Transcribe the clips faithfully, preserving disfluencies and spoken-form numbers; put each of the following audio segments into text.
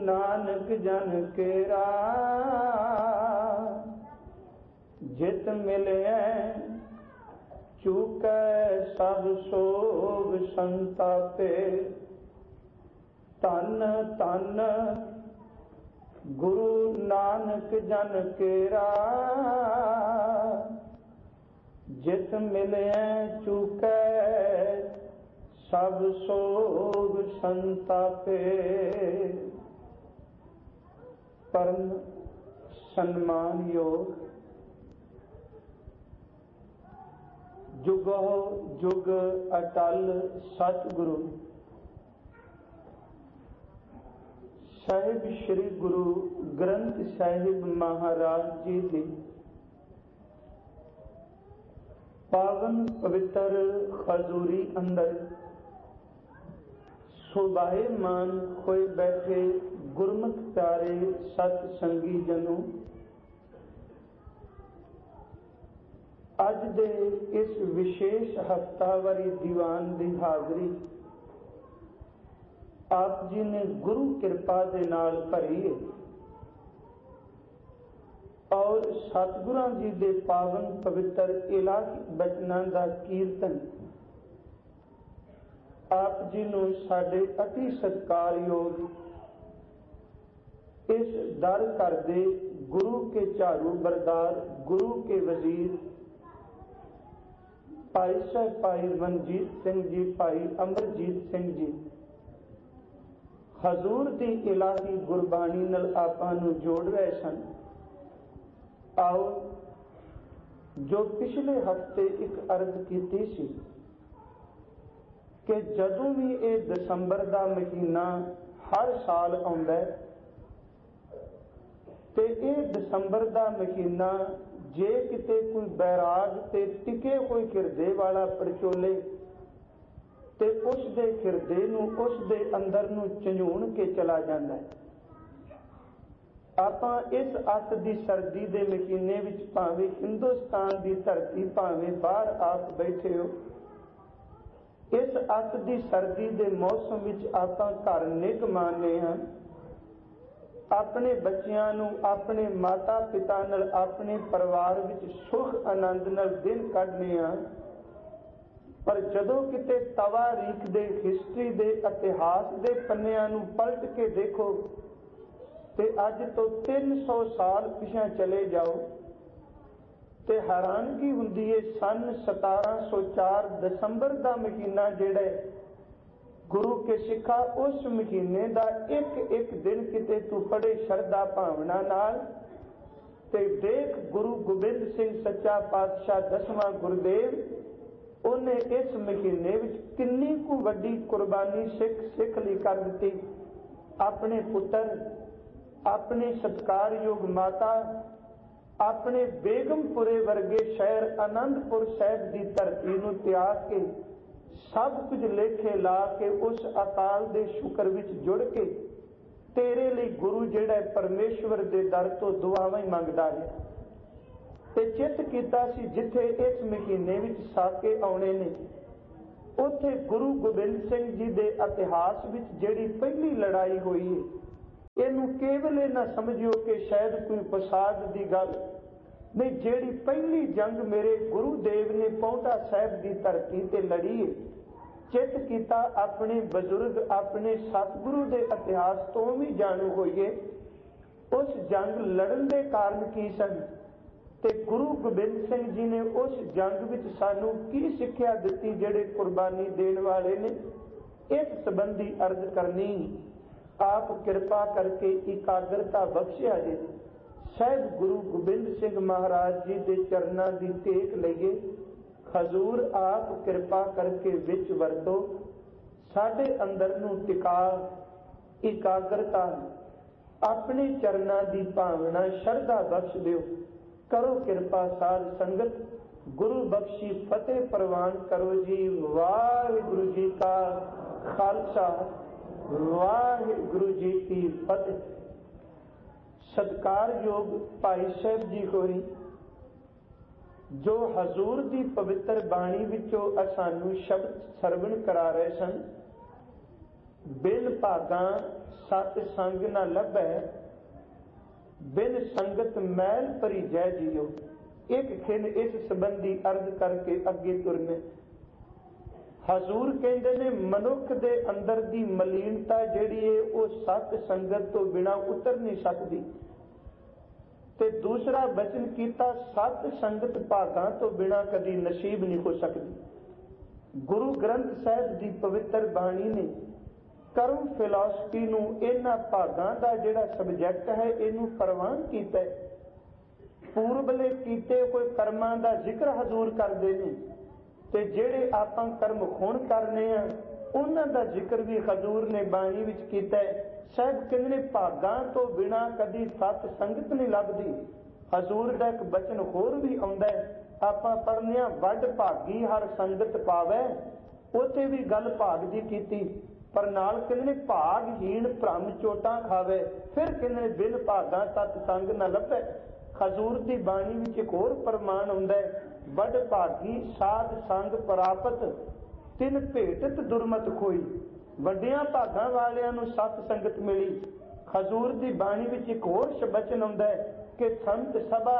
नानक जन केरा जित मिले चूकै सब सोग संतापे। धन धन गुरु नानक जन केरा जित मिले चूकै सब सोग संतापे। परम सन्मान योग जुगो जुग अटल सतगुरु साहिब श्री गुरु ग्रंथ साहिब महाराज जी की पावन पवित्र खजूरी अंदर शोभायमान होए बैठे गुरमुख प्यारे सत संगी जनों, अज दे इस विशेष हफ्तावारी दीवान की हाजरी आप जी ने गुरु कृपा दे नाल भरी है और सतगुरां जी दे पावन पवित्र इलाही बचनां दा कीर्तन आप जी नूं साडे अति सत्कारयोग इस दर घर दे गुरु के झाड़ू बरदार गुरु के वजीर भाई साहब भाई मनजीत सिंह जी भाई अमरजीत सिंह जी हजूर दी इलाही गुरबाणी नाल आपां नूं जोड़ रहे सन। आओ जो पिछले हफ्ते एक अर्ज की सी कि जदों भी ये दसंबर का महीना हर साल आउंदा है ते ये दसंबर का महीना जे किते कोई बैराग ते टिके कोई हिरदे वाला परचोले ते उस दे हिरदे नूं उस दे अंदर नूं झंझूण के चला जाता है। आपां इस अत दी सर्दी दे महीने विच भावें हिंदुस्तान दी धरती भावें बाहर आप बैठे हो, इस अत दी सर्दी दे मौसम विच आपां घर निग मानने हां, अपने बच्चियां नूं अपने माता पिता नाल अपने परिवार विच सुख आनंद नाल दिन कढने हां। पर जदों किते तवारीख दे हिस्ट्री दे इतिहास दे पन्नियां नूं पलट के देखो ते अज तो तीन सौ साल पिछा चले जाओ ते हैरानगी हुंदी है। सन सतारह सौ चार दसंबर का महीना जिहड़ा गुरु के सिखा उस महीने का एक एक दिन किते तू पढ़े शरदा भावना नाल ते देख गुरु गोबिंद सिंह सच्चा पातशाह दसवां गुरुदेव उन्हें इस महीने विच किन्नी कु वड्डी कुर्बानी सिख सिख लई कर दी। अपने पुत्र अपने सत्कारयोग माता अपने बेगमपुरे वर्गे शहर आनंदपुर साहिब की धरती नूं त्याग के सब कुछ लेखे ला के उस अकाल दे शुक्र विच जुड़ के तेरे लिए गुरु जिहड़ा परमेश्वर दे दर तो दुआवां ही मंगदा है ते चित कीता सी जिथे इस महीने विच साके आउणे ने उत्थे गुरु गोबिंद सिंह जी दे इतिहास विच जिहड़ी पहली लड़ाई हुई है इनू केवल ना समझियो कि शायद कोई फसाद की गल नहीं, जेड़ी पहली जंग मेरे गुरुदेव ने पौंटा साहब की धरती ते लड़ी है। चित कीता अपने बजुर्ग अपने सतगुरु के इतिहास तो भी जाणू होइए उस जंग लड़न के कारण की सन ते गुरु गोबिंद सिंह जी ने उस जंग विच सानू की सिक्ख्या दिती जेड़े कुर्बानी देण वाले ने। इस संबंधी अर्ज करनी आप कृपा करके एकाग्रता बख्शिया जे शायद गुरु गोबिंद सिंह महाराज जी के चरणों की टेक लईए। हजूर आप कृपा करके विच वरतो साडे अंदर नूं टिका एकाग्रता अपने चरणों की भावना श्रद्धा बख्श दिओ। करो कृपा साध संगत गुरु बख्शी फतेह प्रवान करो जी। वाहिगुरु जी का खालसा वाहिगुरु जी की फतेह। सत्कार योग भाई साहब जी होरी जो हजूर की पवित्र बाणी विचों सानू शब्द सरवण करा रहे सन, बिन भागा सत संग न लभै, बिन संगत मैल भरी जय जियो। एक खिन इस संबंधी अर्ज करके अगे तुरने। हजूर कहते ने मनुख दे अंदर दी मलीनता जिहड़ी है वो सत संगत तो बिना उतर नहीं सकती। ते दूसरा वचन कीता सत संगत भागां तो बिना कदी नसीब नहीं हो सकती। गुरु ग्रंथ साहिब दी पवित्र बाणी ने कर्म फिलॉसफी नूं इन्हां भागां दा जिहड़ा सबजैक्ट है इनू प्रवान कीता है। पूर्वले कीते कोई कर्मां दा जिक्र हजूर करदे ने ते जिहड़े आपां कर्म हुण करने आ उन्हां दा जिक्र भी हजूर ने बाणी विच कीता है। साहिब कहंदे ने भागां तो बिना कदी सत संगत नहीं लभदी। हजूर दा एक बचन होर भी आउंदा है, आपां पढ़ने वड भागी हर संगत पावै, उत्थे भी गल भाग दी कीती, पर नाल कहंदे ने भागहीन भ्रम चोटां खावे। फिर कहंदे ने बिन भागां सत संग न लभै। हजूर दी बाणी विच एक होर प्रमाण आउंदा है, वड भागी साध संग प्राप्त तिन भेटत दुरमत खोई। वड्डियां भागां वालियां नूं सत संगत मिली। हजूर दी बाणी विच एक होर बचन आउंदा है कि संत सभा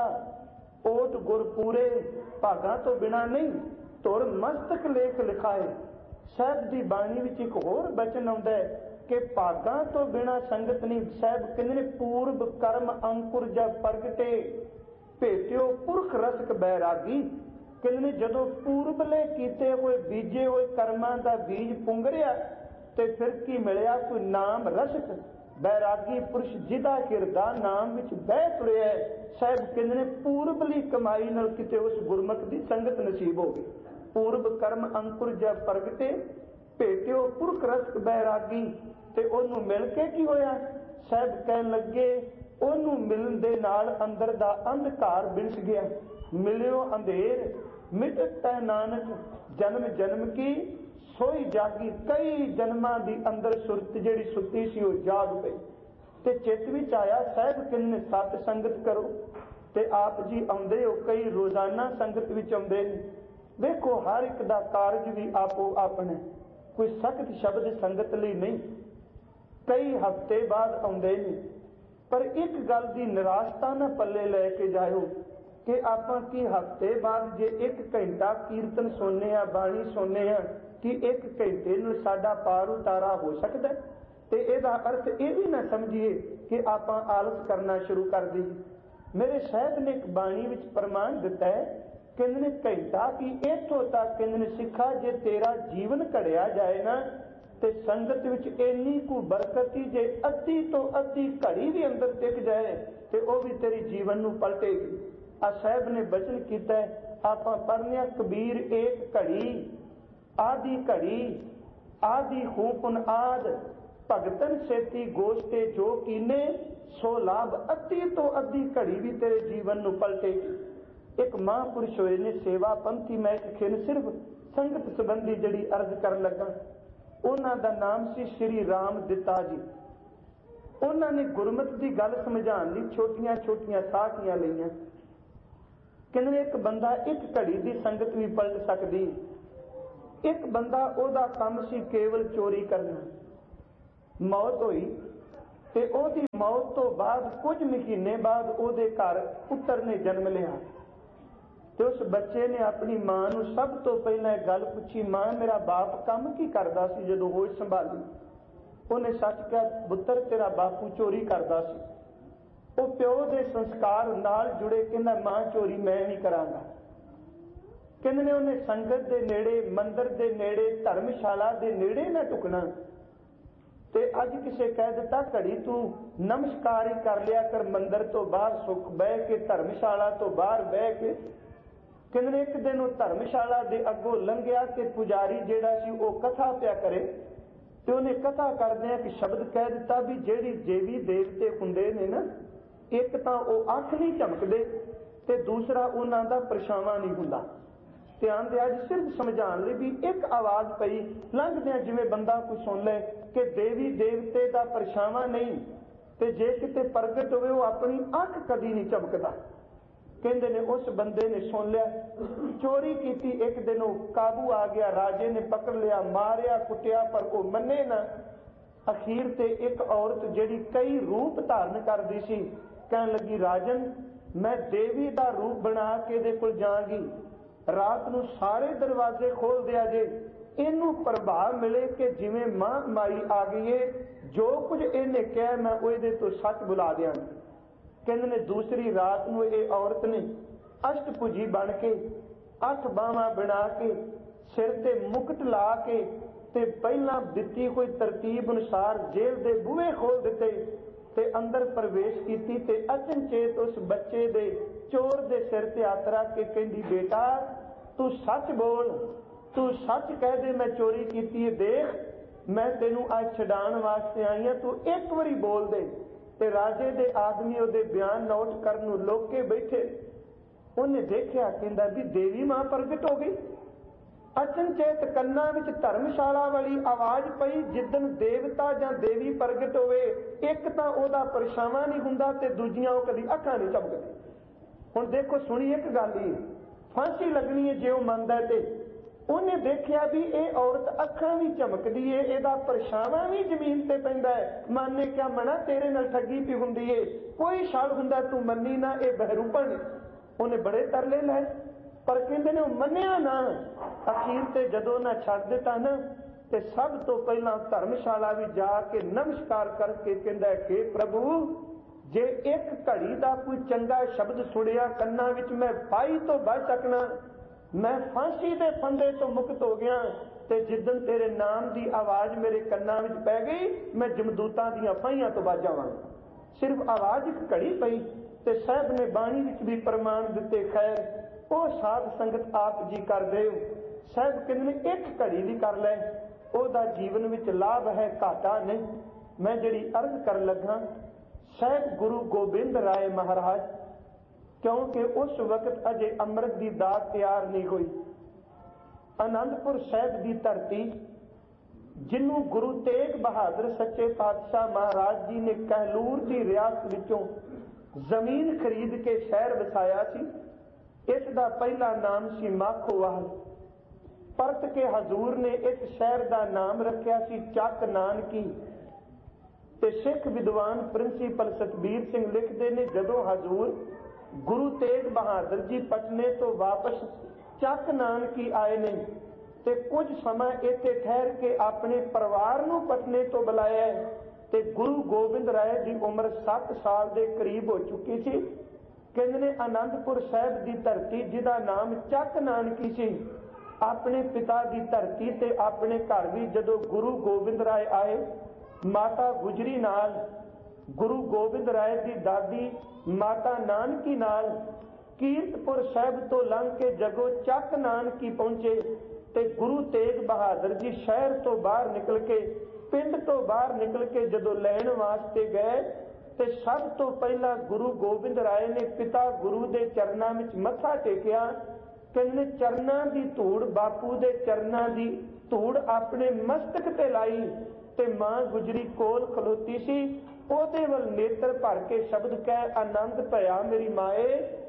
ओट गुर पूरे, भागां तो बिना नहीं तुर मस्तक लेख लिखाए। साहिब दी बाणी विच एक होर बचन आउंदा है कि भागां तो बिना संगत नहीं। साहिब कहंदे ने पूर्व कर्म अंकुर जब प्रगटे, भेटियो पुरख रसक बैरागी। कहंदे ने जदों पूर्वले कीते होए बीजे होए कर्मां दा बीज पुंगरिया ते फिर की मिलिया, कोई नाम रसक बैरागी पुरुष जिदा हिरदा नाम विच बह तुरिया है। साहिब कहंदे ने पूर्वली कमाई नाल किते उस गुरमुख दी संगत नसीब हो गई। पूर्व कर्म अंकुर जब प्रगटे, भेटियो पुरख रसक बैरागी। ते ओनू मिल के की होया? साहिब कहन लगे ओनू मिलन दे नाल अंदर दा अंधकार बिनस गया। मिलियो अंधेर मिटत तै नानक, जन्म जन्म की सोई जागी। कई जन्मां दी अंदर सुरत जिहड़ी सुत्ती सी वो जाग पई ते चित विच आया साहिब किन्ने सत संगत करो। ते आप जी आउंदे हो, कई रोजाना संगत विच आउंदे ने। वेखो हर एक दा कारज भी आपो अपना, कोई सख्त शब्द संगत लई नहीं। कई हफ्ते बाद आउंदे ने, पर एक गल दी निराशता ना पल्ले लैके जाओ कि आपां की हफ्ते बाद जे एक घंटा कीर्तन सुनने आ, बाणी सुनने आ, कि एक घंटे नाल साडा पार उतारा हो सकदा? ते इहदा अर्थ ये भी ना समझिए कि आपां आलस करना शुरू कर दईए। मेरे साहिब ने एक बाणी विच प्रमाण दिता है, कहंदे ने घंटा की इत्थों तक कहंदे ने सिखा जे तेरा जीवन घड़िया जाए ना ते संगत विच इन्नी कु बरकती जे अद्धी तो अद्धी घड़ी भी अंदर टिक जाए ते वो भी तेरी जीवन नूं पलटेगी। आ साहिब ने बचन कीता है, आपां पढ़ने कबीर एक घड़ी आदि घड़ी आदि खूपुन आद भगतन सेती गोश्ते जो कीने सो लाभ। अद्धी तो अद्धी घड़ी भी तेरे जीवन नूं पलटेगी। एक महापुरुष होए ने सेवा पंथी, मैं एक खिन सिर्फ संगत संबंधी जड़ी अर्ज कर लगा। उन्हां दा नाम सी श्री राम दिता जी। उन्हां ने गुरमत की गल समझाने लई छोटियां छोटियां साखियां लईआं। कहंदे एक बंदा एक घड़ी की संगत भी पलट सकदी। एक बंदा ओदा काम सी केवल चोरी करना। मौत हुई ते ओदी मौत तो बाद कुछ महीने बाद ओदे घर पुत्र ने जन्म लिया। ते उस बच्चे ने अपनी मां नूं सब तो पहला गल पूछी, मां मेरा बाप काम की करदा सी जदों होश संभाली? उन्हें सच कहा, पुत्र तेरा बापू चोरी करदा सी। वो प्यो दे संस्कार नाल जुड़े, कहंदा मां चोरी मैं नहीं करांगा। कहंदे ने उन्हें संगत दे नेड़े, मंदिर दे नेड़े, धर्मशाला दे नेड़े ना टुकना। ते अज किसे कह दिता घड़ी तू नमस्कार ही कर लिया कर, मंदिर तो बाहर सुख बह के, धर्मशाला तो बाहर बह के। कहंदे एक दिन वो धर्मशाला दे अगों लंघिया कि पुजारी जेड़ा सी वो कथा पिया करे ते उन्हें कथा करदे एक शब्द कह दिता भी जेड़ी देवी देवते हुंदे ने ना, एक तां वो अख नहीं झमकदे ते दूसरा उन्हां दा परछावां नहीं हुंदा। ध्यान दे अज सिर्फ समझाण लई भी एक आवाज पई लंघदियां जिवें बंदा कोई सुन ले कि देवी देवते दा परछावां नहीं ते जे किते प्रगट होवे वो अपनी अख कदी नहीं झमकदा। कहंदे ने उस बंदे ने सुन लिया, चोरी की। एक दिन वो काबू आ गया, राजे ने पकड़ लिया, मारिया कुटिया, पर वो मन्ने ना। अखीर ते एक औरत जिहड़ी कई रूप धारण करदी सी कहण लगी, राजन मैं देवी दा रूप बना के इहदे कोल जावांगी, रात नूं सारे दरवाजे खोल दिया जे, इनू प्रभाव मिले कि जिवें मां माई आ गई है, जो कुछ इहने कहा मैं उहदे तो सच बुला दियां। कहंदे ने दूसरी रात नूं इह औरत ने अष्टभुजी बन के अठ बावां बना के सिर ते मुकुट ला के ते पहला दिती हुई तरतीब अनुसार जेल दे बूहे खोल दिते ते अंदर प्रवेश कीती ते अचनचेत उस बच्चे दे चोर दे सिर ते हत्थ रख के कहंदी, बेटा तू सच बोल, तू सच कह दे मैं चोरी कीती है, देख मैं तेनू अज छडाण वास्ते आई हां, तू एक वारी बोल दे। ते राजे दे आदमी उहदे बयान नोट करन नूं लोक के बैठे। उन्हें देखिया कहंदा भी देवी मां प्रगट हो गई। अचनचेत कन्ना विच धर्मशाला वाली आवाज पई, जिदन देवता जां देवी प्रगट होवे एक तां ओहदा परछावां नहीं हुंदा ते दूजियां ओह कदी अखां नहीं झपकदी। हुण देखो सुणी एक गल ही फांसी लगनी है जे ओह मंनदा है ते उन्हें देखिया भी ये औरत अखां भी झमकदी है, इहदा परछावां भी जमीन ते पैंदा है, माने क्या मना तेरे नाल ठगी पई हुंदी है, कोई शक हुंदा तू मन्नी ना, ये बहरूपन। उन्हें बड़े तरले लाए पर कहंदे ने मन्निया ना। अखीर ते जदों ना छड्ड दिता ना ते सब तो पहला धर्मशाला भी जाके नमस्कार करके कहंदा कि प्रभु जे एक घड़ी दा कोई चंगा शब्द सुनिया कन्ना विच मैं फाई तो बच सकना, मैं फांसी दे फंदे तो मुक्त हो गया, ते जिदन तेरे नाम दी आवाज मेरे कन्ना विच पै गई मैं जमदूतां दीयां फाइयां तो बच जावांगा। सिर्फ आवाज एक घड़ी पई ते साहब ने बाणी विच भी प्रमाण दिते। खैर ਉਹ ਸਾਧ ਸੰਗਤ ਆਪ ਜੀ ਕਰਦੇ ਹੋ, ਸਾਹਿਬ ਕਹਿੰਦੇ ਨੇ ਇੱਕ ਘੜੀ ਵੀ ਕਰ ਲੈ ਉਹਦਾ ਜੀਵਨ ਵਿੱਚ ਲਾਭ ਹੈ, ਘਾਟਾ ਨਹੀਂ। ਮੈਂ ਜਿਹੜੀ ਅਰਜ਼ ਕਰਨ ਲੱਗਾ ਸਾਹਿਬ ਗੁਰੂ ਗੋਬਿੰਦ ਰਾਏ ਮਹਾਰਾਜ, ਕਿਉਂਕਿ ਉਸ ਵਕਤ ਅਜੇ ਅੰਮ੍ਰਿਤ ਦੀ ਦਾਤ ਤਿਆਰ ਨਹੀਂ ਹੋਈ। ਆਨੰਦਪੁਰ ਸਾਹਿਬ ਦੀ ਧਰਤੀ ਜਿਹਨੂੰ ਗੁਰੂ ਤੇਗ ਬਹਾਦਰ ਸੱਚੇ ਪਾਤਸ਼ਾਹ ਮਹਾਰਾਜ ਜੀ ਨੇ ਕਹਿਲੂਰ ਦੀ ਰਿਆਸਤ ਵਿੱਚੋਂ ਜ਼ਮੀਨ ਖਰੀਦ ਕੇ ਸ਼ਹਿਰ ਵਸਾਇਆ ਸੀ, इस दा पहला नाम सी माखोवाल। परत के हजूर ने इस शहर का नाम रखा सी चक नानकी। ते सिख विद्वान प्रिंसीपल सतबीर सिंह लिखते ने जदों हजूर गुरु तेग बहादुर जी पटने तो वापस चक नानकी आए ने ते कुछ समय इत्थे ठहर के अपने परिवार नूं पटने तो बुलाया ते गुरु गोबिंद राय की उम्र सत्त साल के करीब हो चुकी सी। कहंदे ने आनंदपुर साहिब की धरती जिहदा नाम चक नानकी सी, अपने पिता की धरती ते अपने घर भी जदों गुरु गोबिंद राय आए, माता गुजरी नाल गुरु गोबिंद राय की दादी माता नानकी नाल कीरतपुर साहिब तो लंघ के जगों चक नानकी पहुंचे ते गुरु तेग बहादुर जी शहर तो बाहर निकल के पिंड तो बाहर निकल के जदों लैण वास्ते गए ते सब तो पहला गुरु गोबिंद राय ने पिता गुरु दे चरनां विच मत्था टेकिया। कहंदे चरनां दी धूड़ बापू दे चरनां दी धूड़ अपने मस्तक ते लाई ते मां गुजरी कोल खलोती सी, ओदे वल नेत्र भर के शब्द कह आनंद भया मेरी माए,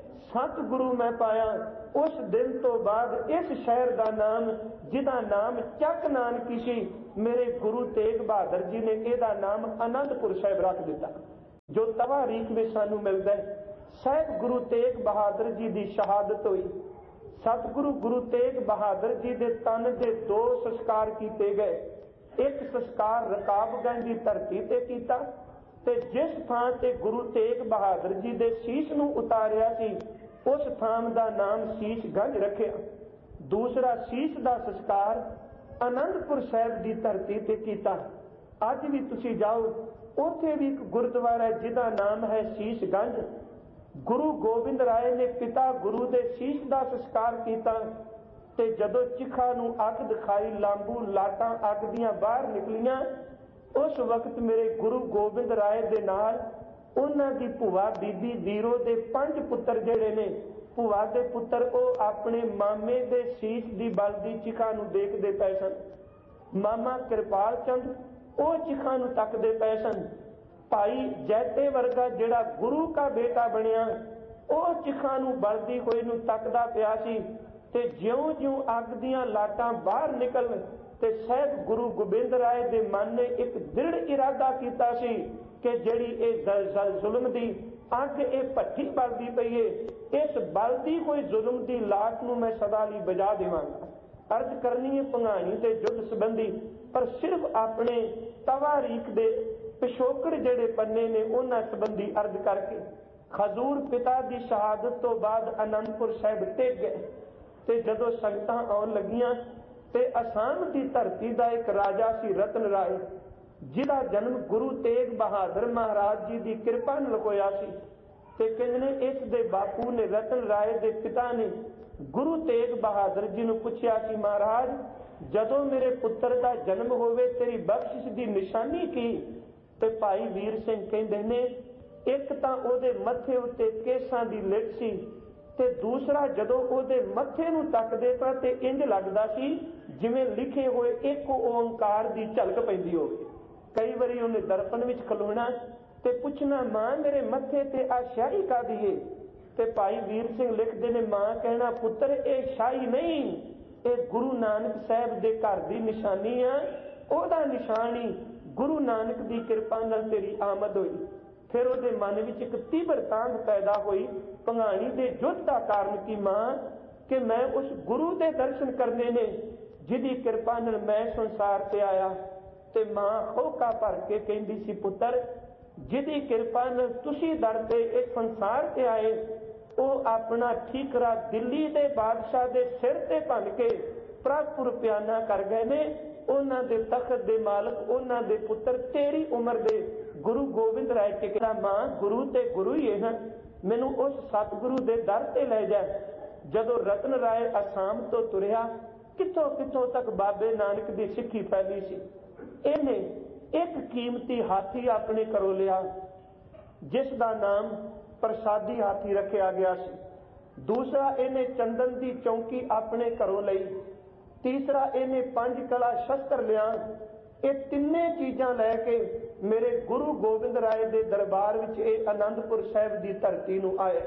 सतगुरु मैं पाया। उस दिन तो बाद इस शहर का नाम जिहदा नाम चक नानकी सी, मेरे गुरु तेग बहादुर जी ने इहदा नाम आनंदपुर साहिब रख दिता। जो तवारीख में सानू मिलता है साहिब गुरु तेग बहादुर जी की शहादत हुई। सतगुरु गुरु तेग बहादुर जी के तन के दो संस्कार किए गए। एक संस्कार रकाबगंज की धरती ते कीता ते जिस थां ते गुरु तेग बहादुर जी के शीश नूं उतारिया सी उस थां का नाम शीशगंज रखिया। दूसरा शीश का संस्कार आनंदपुर साहिब की धरती ते कीता। अज भी तुसीं जाओ उत्थे भी एक गुरुद्वारा है जिहदा नाम है शीशगंज। गुरु गोबिंद राय ने पिता गुरु दे शीश का संस्कार किया ते जदों चिखा नूं अग दिखाई, लांबू लाटां अग दियां बाहर निकलियां, उस वक्त मेरे गुरु गोबिंद राय दे नाल उन्हां दी भूआ बीबी दीरो दे पंज पुत्तर जिहड़े ने, भूआ दे पुत्तर ओह अपने मामे दे शीश दी बलदी चिखा नूं देखदे पए सन। मामा किरपाल चंद ਉਹ चिखा नूं तकदे पए सन। भाई जैते वर्गा जिहड़ा गुरु का बेटा बनिया ਉਹ चिखा नूं बलदी होए नूं तकदा पिया सी ते ज्यों ज्यों अग दीयां लाटां बाहर निकल ਤੇ ਸਾਹਿਬ ਗੁਰੂ ਗੋਬਿੰਦ ਰਾਏ ਦੇ ਮਨ ਨੇ ਇੱਕ ਦ੍ਰਿੜ ਇਰਾਦਾ ਕੀਤਾ ਸੀ ਕਿ ਜਿਹੜੀ ਇਹ ਜ਼ਲ ਜ਼ੁਲਮ ਦੀ ਅੱਗ ਇਹ ਭੱਠੀ ਬਲਦੀ ਪਈ ਏ, ਇਸ ਬਲਦੀ ਹੋਈ ਜ਼ੁਲਮ ਦੀ ਲਾਟ ਨੂੰ ਮੈਂ ਸਦਾ ਲਈ ਬੁਝਾ ਦੇਵਾਂਗਾ। ਅਰਜ਼ ਕਰਨੀ ਹੈ ਭੰਗਾਣੀ ਤੇ ਯੁੱਧ ਸੰਬੰਧੀ, ਪਰ ਸਿਰਫ ਆਪਣੇ ਤਵਾਰੀਖ ਦੇ ਪਿਛੋਕੜ ਜਿਹੜੇ ਪੰਨੇ ਨੇ ਉਹਨਾਂ ਸੰਬੰਧੀ ਅਰਜ਼ ਕਰਕੇ। ਹਜ਼ੂਰ ਪਿਤਾ ਦੀ ਸ਼ਹਾਦਤ ਤੋਂ ਬਾਅਦ ਅਨੰਦਪੁਰ ਸਾਹਿਬ ਟਿਕ ਗਏ ਤੇ ਜਦੋਂ ਸੰਗਤਾਂ ਆਉਣ ਲੱਗੀਆਂ ਤੇ ਅਸਾਮ ਦੀ ਧਰਤੀ ਦਾ ਇੱਕ ਰਾਜਾ ਸੀ ਰਤਨ ਰਾਏ, ਜਿਹਦਾ ਜਨਮ ਗੁਰੂ ਤੇਗ ਬਹਾਦਰ ਮਹਾਰਾਜ ਜੀ ਦੀ ਕਿਰਪਾ ਨਾਲ ਹੋਇਆ ਸੀ। ਤੇ ਕਹਿੰਦੇ ਨੇ ਇਸ ਦੇ ਬਾਪੂ ਨੇ, ਰਤਨ ਰਾਏ ਦੇ ਪਿਤਾ ਨੇ ਗੁਰੂ ਤੇਗ ਬਹਾਦਰ ਜੀ ਨੂੰ ਪੁੱਛਿਆ ਸੀ, ਮਹਾਰਾਜ ਜਦੋਂ ਮੇਰੇ ਪੁੱਤਰ ਦਾ ਜਨਮ ਹੋਵੇ ਤੇਰੀ ਬਖਸ਼ਿਸ਼ ਦੀ ਨਿਸ਼ਾਨੀ ਕੀ? ਤੇ ਭਾਈ ਵੀਰ ਸਿੰਘ ਕਹਿੰਦੇ ਨੇ ਇੱਕ ਤਾਂ ਉਹਦੇ ਮੱਥੇ ਉੱਤੇ ਕੇਸਾਂ ਦੀ ਲਿਟ ਸੀ, ਤੇ ਦੂਸਰਾ ਜਦੋਂ ਉਹਦੇ ਮੱਥੇ ਨੂੰ ਤੱਕਦੇ ਤਾਂ ਤੇ ਇੰਜ ਲੱਗਦਾ ਸੀ ਜਿਵੇਂ ਲਿਖੇ ਹੋਏ ਇੱਕ ਓੰਕਾਰ ਦੀ ਝਲਕ ਪੈਂਦੀ ਹੋਵੇ। ਕਈ ਵਾਰੀ ਉਹਨੇ ਦਰਪਣ ਵਿੱਚ ਖਲੋਣਾ ਤੇ ਪੁੱਛਣਾ, ਮਾਂ ਮੇਰੇ ਮੱਥੇ ਤੇ ਆ ਸ਼ਾਹੀ ਕਾਹਦੀ ਏ? ਤੇ ਭਾਈ ਵੀਰ ਸਿੰਘ ਲਿਖਦੇ ਨੇ, ਮਾਂ ਕਹਿਣਾ, ਪੁੱਤਰ ਇਹ ਸ਼ਾਹੀ ਨਹੀਂ, ਇਹ ਗੁਰੂ ਨਾਨਕ ਸਾਹਿਬ ਦੇ ਘਰ ਦੀ ਨਿਸ਼ਾਨੀ ਆ, ਉਹਦਾ ਨਿਸ਼ਾਨੀ ਗੁਰੂ ਨਾਨਕ ਦੀ ਕਿਰਪਾ ਨਾਲ ਤੇਰੀ ਆਮਦ ਹੋਈ। ਫਿਰ ਉਹਦੇ ਮਨ ਵਿੱਚ ਇੱਕ ਤੀਬਰ ਤਾਂਘ ਪੈਦਾ ਹੋਈ ਭੰਗਾਣੀ ਦੇ ਯੁੱਧ ਦਾ ਕਾਰਨ ਕੀ ਮਾਂ, ਕਿ ਮੈਂ ਉਸ ਗੁਰੂ ਦੇ ਦਰਸ਼ਨ ਕਰਨੇ ਨੇ ਜਿਹਦੀ ਕਿਰਪਾ ਨਾਲ ਮੈਂ ਸੰਸਾਰ ਤੇ ਆਇਆ। ਤੇ ਮਾਂ ਹੋਕਾ ਭਰ ਕੇ ਕਹਿੰਦੀ ਸੀ, ਪੁੱਤਰ ਜਿਹਦੀ ਕਿਰਪਾ ਨਾਲ ਤੁਸੀਂ ਦਰ ਤੇ ਇਸ ਸੰਸਾਰ ਤੇ ਆਏ, ਉਹ ਆਪਣਾ ਠੀਕਰਾ ਦਿੱਲੀ ਦੇ ਬਾਦਸ਼ਾਹ ਦੇ ਸਿਰ ਤੇ ਭੰਨ ਕੇ ਪ੍ਰਭੂ ਪਿਆਨਾ ਕਰ ਗਏ ਨੇ। ਉਹਨਾਂ ਦੇ ਤਖਤ ਦੇ ਮਾਲਕ ਉਹਨਾਂ ਦੇ ਪੁੱਤਰ ਤੇਰੀ ਉਮਰ ਦੇ ਗੁਰੂ ਗੋਬਿੰਦ ਰਾਏ ਟਿਕਦਾ। ਮਾਂ ਗੁਰੂ ਤੇ ਗੁਰੂ ਹੀ ਹੈ, ਮੈਨੂੰ ਉਸ ਸਤਿਗੁਰੂ ਦੇ ਦਰ ਤੇ ਲੈ ਜਾ। ਜਦੋਂ ਰਤਨ ਰਾਏ ਅਸਾਮ ਤੋਂ ਤੁਰਿਆ, ਕਿੱਥੋਂ ਕਿੱਥੋਂ ਤੱਕ ਬਾਬੇ ਨਾਨਕ ਦੀ ਸਿੱਖੀ ਫੈਲੀ ਸੀ। ਇਹਨੇ ਇੱਕ ਕੀਮਤੀ ਹਾਥੀ ਆਪਣੇ ਘਰੋਂ ਲਿਆ ਜਿਸ ਦਾ ਨਾਮ ਪ੍ਰਸਾਦੀ ਹਾਥੀ ਰੱਖਿਆ ਗਿਆ ਸੀ। ਦੂਸਰਾ ਇਹਨੇ ਚੰਦਨ ਦੀ ਚੌਂਕੀ ਆਪਣੇ ਘਰੋਂ ਲਈ। ਤੀਸਰਾ ਇਹਨੇ ਪੰਜ ਕਲਾ ਸ਼ਸਤਰ ਲਿਆ। ਇਹ ਤਿੰਨੇ ਚੀਜ਼ਾਂ ਲੈ ਕੇ ਮੇਰੇ ਗੁਰੂ ਗੋਬਿੰਦ ਰਾਏ ਦੇ ਦਰਬਾਰ ਵਿੱਚ ਇਹ ਆਨੰਦਪੁਰ ਸਾਹਿਬ ਦੀ ਧਰਤੀ ਨੂੰ ਆਇਆ।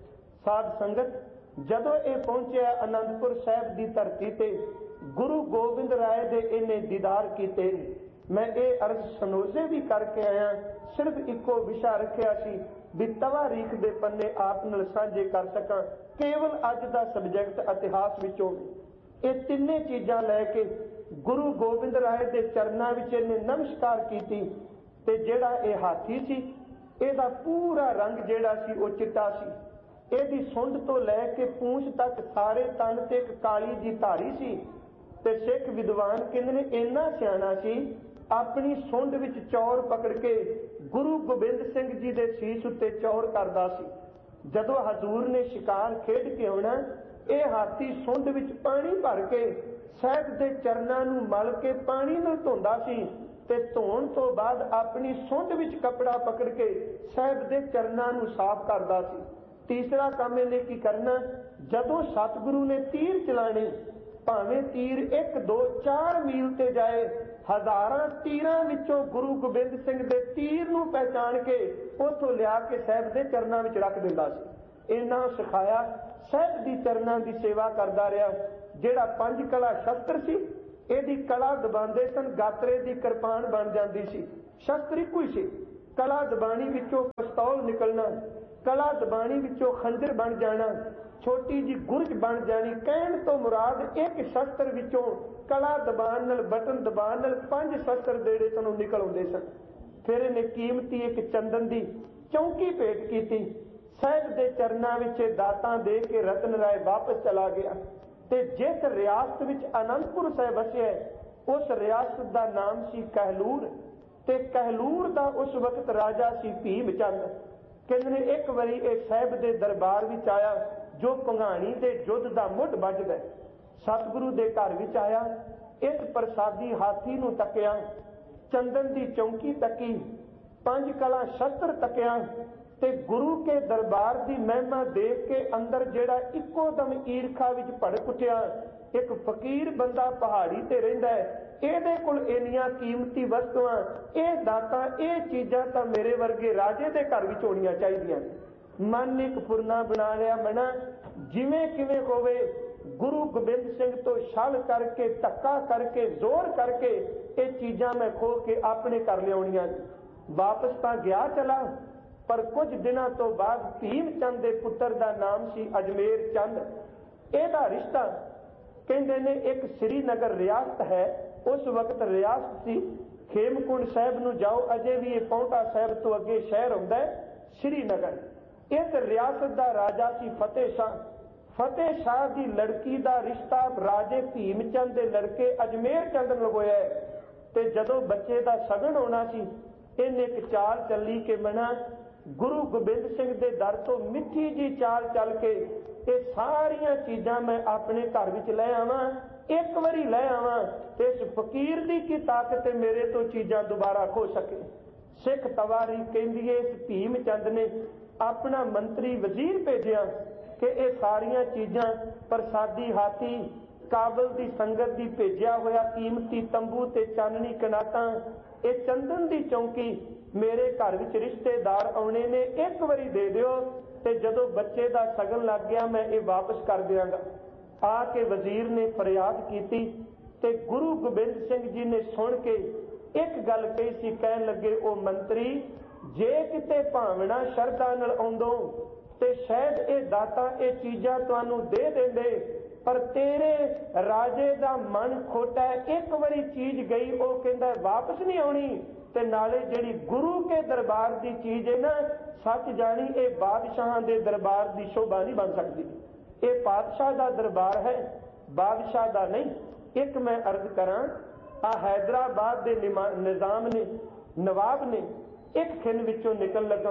ਸਾਧ ਸੰਗਤ, ਜਦੋਂ ਇਹ ਪਹੁੰਚਿਆ ਆਨੰਦਪੁਰ ਸਾਹਿਬ ਦੀ ਧਰਤੀ ਤੇ ਗੁਰੂ ਗੋਬਿੰਦ ਰਾਏ ਦੇ ਇਹਨੇ ਦੀਦਾਰ ਕੀਤੇ। ਮੈਂ ਇਹ ਅਰਜ਼ ਸਨੋਜ਼ੇ ਵੀ ਕਰਕੇ ਆਇਆ, ਸਿਰਫ ਇੱਕੋ ਵਿਸ਼ਾ ਰੱਖਿਆ ਸੀ ਵੀ ਤਵਾਰੀਖ ਦੇ ਪੰਨੇ ਆਪ ਨਾਲ ਸਾਂਝੇ ਕਰ ਸਕਾਂ, ਕੇਵਲ ਅੱਜ ਦਾ ਸਬਜੈਕਟ ਇਤਿਹਾਸ ਵਿੱਚੋਂ। ਇਹ ਤਿੰਨੇ ਚੀਜ਼ਾਂ ਲੈ ਕੇ ਗੁਰੂ ਗੋਬਿੰਦ ਰਾਏ ਦੇ ਚਰਨਾਂ ਵਿੱਚ ਇਹਨੇ ਨਮਸਕਾਰ ਕੀਤੀ। ਤੇ ਜਿਹੜਾ ਇਹ ਹਾਥੀ ਸੀ, ਇਹਦਾ ਪੂਰਾ ਰੰਗ ਜਿਹੜਾ ਸੀ ਉਹ ਚਿੱਟਾ ਸੀ। ਇਹਦੀ ਸੁੰਡ ਤੋਂ ਲੈ ਕੇ ਪੂੰਛ ਤੱਕ ਸਾਰੇ ਤਨ ਤੇ ਇੱਕ ਕਾਲੀ ਦੀ ਧਾਰੀ ਸੀ। ਤੇ ਸਿੱਖ ਵਿਦਵਾਨ ਕਹਿੰਦੇ ਨੇ ਇੰਨਾ ਸਿਆਣਾ ਸੀ, ਆਪਣੀ ਸੁੰਡ ਵਿੱਚ ਚੌਰ ਪਕੜ ਕੇ ਗੁਰੂ ਗੋਬਿੰਦ ਸਿੰਘ ਜੀ ਦੇ ਸੀਸ ਉੱਤੇ ਚੌਰ ਕਰਦਾ ਸੀ। ਜਦੋਂ ਹਜ਼ੂਰ ਨੇ ਸ਼ਿਕਾਰ ਖੇਡ ਕੇ ਆਉਣਾ, ਇਹ ਹਾਥੀ ਸੁੰਡ ਵਿੱਚ ਪਾਣੀ ਭਰ ਕੇ ਸਾਹਿਬ ਦੇ ਚਰਨਾਂ ਨੂੰ ਮਲ ਕੇ ਪਾਣੀ ਨਾਲ ਧੋਂਦਾ ਸੀ ਤੇ ਧੋਣ ਤੋਂ ਬਾਅਦ ਆਪਣੀ ਸੁੰਡ ਵਿੱਚ ਕੱਪੜਾ ਪਕੜ ਕੇ ਸਾਹਿਬ ਦੇ ਚਰਨਾਂ ਨੂੰ ਸਾਫ਼ ਕਰਦਾ ਸੀ। ਤੀਸਰਾ ਕੰਮ ਇਹਨੇ ਕੀ ਕਰਨਾ, ਜਦੋਂ ਸਤਿਗੁਰੂ ਨੇ ਤੀਰ ਚਲਾਣੇ, ਭਾਵੇਂ ਤੀਰ ਇੱਕ ਦੋ ਚਾਰ ਮੀਲ ਤੇ ਜਾਏ, ਹਜ਼ਾਰਾਂ ਤੀਰਾਂ ਵਿੱਚੋਂ ਗੁਰੂ ਗੋਬਿੰਦ ਸਿੰਘ ਦੇ ਤੀਰ ਨੂੰ ਪਹਿਚਾਣ ਕੇ ਉੱਥੋਂ ਲਿਆ ਕੇ ਸਾਹਿਬ ਦੇ ਚਰਨਾਂ ਵਿੱਚ ਰੱਖ ਦਿੰਦਾ ਸੀ। ਇਹਨਾਂ ਸਿਖਾਇਆ, ਸਾਹਿਬ ਦੀ ਚਰਨਾਂ ਦੀ ਸੇਵਾ ਕਰਦਾ ਰਿਹਾ। ਜਿਹੜਾ ਪੰਜ ਕਲਾ ਸ਼ਸਤਰ ਸੀ, ਇਹਦੀ ਕਲਾ ਦਬਾਉਂਦੇ ਸਨ, ਗਾਤਰੇ ਦੀ ਕਿਰਪਾਨ ਬਣ ਜਾਂਦੀ ਸੀ। ਸ਼ਸਤਰ ਇੱਕੋ ਹੀ ਸੀ, ਕਲਾ ਦਬਾਣੀ ਵਿੱਚੋਂ ਪਿਸਤੌਲ ਨਿਕਲਣਾ, ਕਲਾ ਦਬਾਣੀ ਵਿੱਚੋਂ ਖੰਜਰ ਬਣ ਜਾਣਾ, ਛੋਟੀ ਜੀ ਗੁਰਜ ਬਣ ਜਾਣੀ। ਕਹਿਣ ਤੋਂ ਮੁਰਾਦ ਇੱਕ ਸ਼ਸਤਰ ਵਿੱਚੋਂ ਕਲਾ ਦਬਾਨ ਨਾਲ, ਬਟਨ ਦਬਾਨ ਨਾਲ ਪੰਜ ਸ਼ਸਤਰ ਜਿਹੜੇ ਸਨ ਉਹ ਨਿਕਲ ਆਉਂਦੇ ਸਨ। ਫਿਰ ਇਹਨੇ ਕੀਮਤੀ ਇੱਕ ਚੰਦਨ ਦੀ ਚੌਂਕੀ ਭੇਟ ਕੀਤੀ। ਸਾਹਿਬ ਦੇ ਚਰਨਾਂ ਵਿੱਚ ਦਾਤਾਂ ਦੇ ਕੇ ਰਤਨ ਰਾਏ ਵਾਪਸ ਚਲਾ ਗਿਆ। ਤੇ ਜਿਸ ਰਿਆਸਤ ਵਿੱਚ ਆਨੰਦਪੁਰ ਸਾਹਿਬ ਵਸਿਆ, ਉਸ ਰਿਆਸਤ ਦਾ ਨਾਮ ਸੀ ਕਹਿਲੂਰ। ਤੇ ਕਹਿਲੂਰ ਦਾ ਉਸ ਵਕਤ ਰਾਜਾ ਸੀ ਭੀਮ ਚੰਦ। ਕਹਿੰਦੇ ਨੇ ਇੱਕ ਵਾਰੀ ਇਹ ਸਾਹਿਬ ਦੇ ਦਰਬਾਰ ਵਿੱਚ ਆਇਆ, ਜੋ ਭੰਗਾਣੀ ਦੇ ਯੁੱਧ ਦਾ ਮੁੱਢ ਵੱਜਦਾ। ਸਤਿਗੁਰੂ ਦੇ ਘਰ ਵਿੱਚ ਆਇਆ, ਇਸ ਪ੍ਰਸਾਦੀ ਹਾਥੀ ਨੂੰ ਤੱਕਿਆ, ਚੰਦਨ ਦੀ ਚੌਂਕੀ ਤੱਕੀ, ਪੰਜ ਕਲਾ ਸ਼ਸਤਰ ਤੱਕਿਆ ਤੇ ਗੁਰੂ ਕੇ ਦਰਬਾਰ ਦੀ ਮਹਿਮਾ ਦੇਖ ਕੇ ਅੰਦਰ ਜਿਹੜਾ ਇੱਕੋ ਦਮ ਈਰਖਾ ਵਿੱਚ ਭੜਕ ਉੱਠਿਆ। ਇੱਕ ਫਕੀਰ ਬੰਦਾ ਪਹਾੜੀ ਤੇ ਰਹਿੰਦਾ ਹੈ, ਇਹਦੇ ਕੋਲ ਇੰਨੀਆਂ ਕੀਮਤੀ ਵਸਤੂਆਂ, ਇਹ ਦਾਤਾਂ, ਇਹ ਚੀਜ਼ਾਂ ਤਾਂ ਮੇਰੇ ਵਰਗੇ ਰਾਜੇ ਦੇ ਘਰ ਵਿੱਚ ਹੋਣੀਆਂ ਚਾਹੀਦੀਆਂ। ਮਨ ਇੱਕ ਫੁਰਨਾ ਬਣਾ ਲਿਆ, ਮਨਾ ਜਿਵੇਂ ਕਿਵੇਂ ਹੋਵੇ गुरु गोबिंद सिंह तो छल करके धक्का करके जोर करके ये चीज़ां मैं खो के अपने कर लियाउणियां। वापस तो गया चला, पर कुछ दिनों तो बाद भीम चंद के पुत्र का नाम सी अजमेर चंद। एदा रिश्ता कहते ने एक श्रीनगर रियासत है, उस वक्त रियासत सी। खेमकुंड साहब नूं जाओ, अजे भी ये पौंटा साहब तो अगे शहर हुंदा है श्रीनगर। इस रियासत का राजा सी फतेह शाह। फतेह शाह की लड़की का रिश्ता राजे भीम चंद के लड़के अजमेर चंद नाल होया है। ते जदों बच्चे का सगन होना सी, इन्हें एक चाल चली के मना गुरु गोबिंद सिंह के दर तो मिठी जी चाल चल के ये सारिया चीज़ां मैं अपने घर विच लै आवां, एक बारी लै आवां ते इस फकीर की की ताकत मेरे तो चीज़ां दोबारा खो सके। सिख तवारी कहंदी है इस भीम चंद ने अपना मंत्री वजीर भेजिया कि ये सारिया चीज़ां प्रसादी हाथी काबल की संगत की भेजिया होया कीमती तंबू ते चाननी कनाटा ये चंदन की चौकी मेरे घर विच रिश्तेदार आने ने एक बारी दे दिओ ते जदों बच्चे का सगन लग गया मैं ये वापस कर दियांगा। आके वजीर ने फरियाद की ते गुरु गोबिंद सिंह जी ने सुन के एक गल कही सी, कहन लगे ओ मंत्री जे किते भावना शरधा नाल आउंदों ते शायद ये दाता ये चीज़ां तुहानूं दे देंदे, पर तेरे राजे का मन खोटा है। एक बारी चीज गई वो कहता वापस नहीं आनी, ते नाले जिहड़ी गुरु के दरबार की चीज है ना, सच जानी ये बादशाह के दरबार की शोभा नहीं बन सकती। ये बादशाह का दरबार है, बादशाह का नहीं। एक मैं अर्ज करा, आ हैदराबाद के निजाम ने नवाब ने एक खिन विचों निकल लगा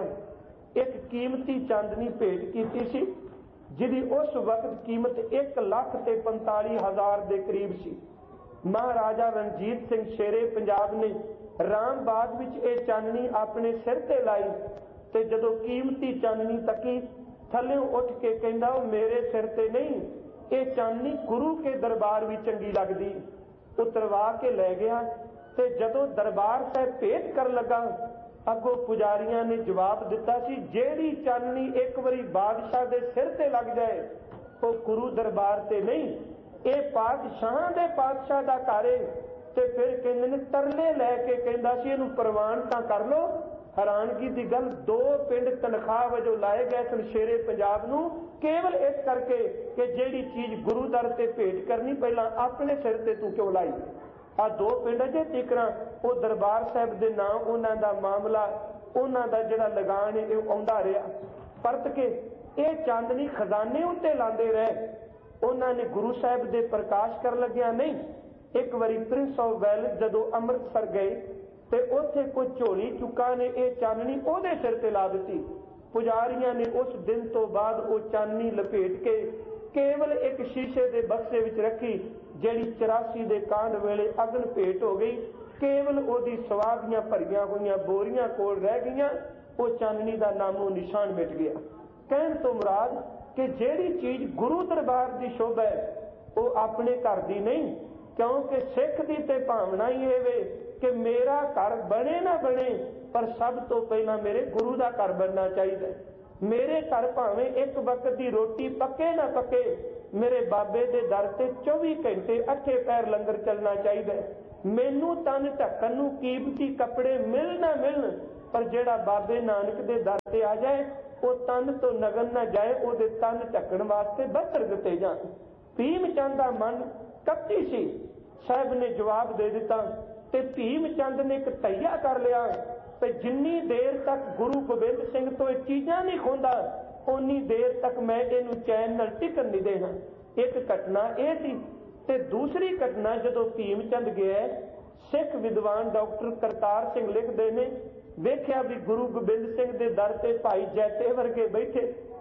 एक कीमती चांदनी भेंट की सी, जिहदी उस वक्त कीमत एक लाख ते पंताली हजार के करीब सी। महाराजा रणजीत सिंह शेरे पंजाब ने रामबाग विच ये चाननी अपने सिर ते लाई ते जदों कीमती चाननी तकी थल्लों उठ के कहंदा मेरे सिर ते नहीं, ये चाननी गुरु के दरबार भी चंगी लगदी। उतरवा के लै गया ते जदों दरबार साहब भेंट कर लगा, अगों पुजारियां ने जवाब दिता सी जेड़ी चाननी एक बारी बादशाह दे सिर ते लग जाए वो गुरु दरबार ते नहीं, ये पातशाह दे पातशाह दा घर है। ते फिर कहंदे ने तरले लैके कहंदा सी इहनूं प्रवान तां कर लो। हैरानगी की गल, दो पिंड तनख्वाह वजों लाए गए सन शेरे पंजाब नूं, केवल इस करके कि जेड़ी चीज गुरु दर ते भेंट करनी पहला अपने सिर ते तू क्यों लाई। आ दो पिंड अजे तिकरा वो दरबार साहब के नाम उन्हां दा मामला उन्हां दा जिहड़ा लगान है आउंदा रहा। परत के ये चांदनी खजाने उत्ते लांदे रहे, उन्हां ने गुरु साहब दे प्रकाश कर लग्या नहीं। एक बारी प्रिंस ऑफ वेल्स जदों अमृतसर गए ते उत्थे कोई झोली चुका ने ये चाननी उहदे सिर ते ला दी। पुजारियां ने उस दिन तो बाद वो चाननी लपेट के केवल एक शीशे के बक्से विच रखी, जिहड़ी चौरासी के कांड वेले अगन भेंट हो गई। केवल ओदी सवादियां भरियां हुई बोरियां कोल रह गईयां, वो चाननी का नामो निशान मिट गया। कहण तो मुराद कि जिहड़ी चीज गुरु दरबार की शोभा है वो अपने घर की नहीं, क्योंकि सिख की तो भावना ही है कि मेरा घर बने ना बने पर सब तो पहला मेरे गुरु का घर बनना चाहिए। मेरे घर भावें एक वक्त की रोटी पके ना पके, मेरे बाबे दे दर ते चौबी घंटे अठे पैर लंगर चलना चाहिए। मैनू तन ढकन नूं कीमती कपड़े मिल ना मिलन, पर जेड़ा बाबे नानक दे दर ते आ जाए वो तन तो नगन ना जाए, उहदे तन ढकन वास्ते बस्तर दिते जाण। भीम चंद दा मन कपटी सी, साहब ने जवाब दे दिता ते भीम चंद ने एक तैया कर लिया ते जिन्नी देर तक गुरु गोबिंद सिंह तो ये चीज़ां नहीं खोंदा उन्नी देर तक मैं इहनूं चैन नाल टिकन नहीं देना। एक घटना यह थी ते दूसरी घटना जदों भीम चंद गया, सिख विद्वान डॉक्टर करतार सिंह लिखते ने वेख्या भी गुरु गोबिंद सिंह के दर ते भाई जैते वर्गे बैठे,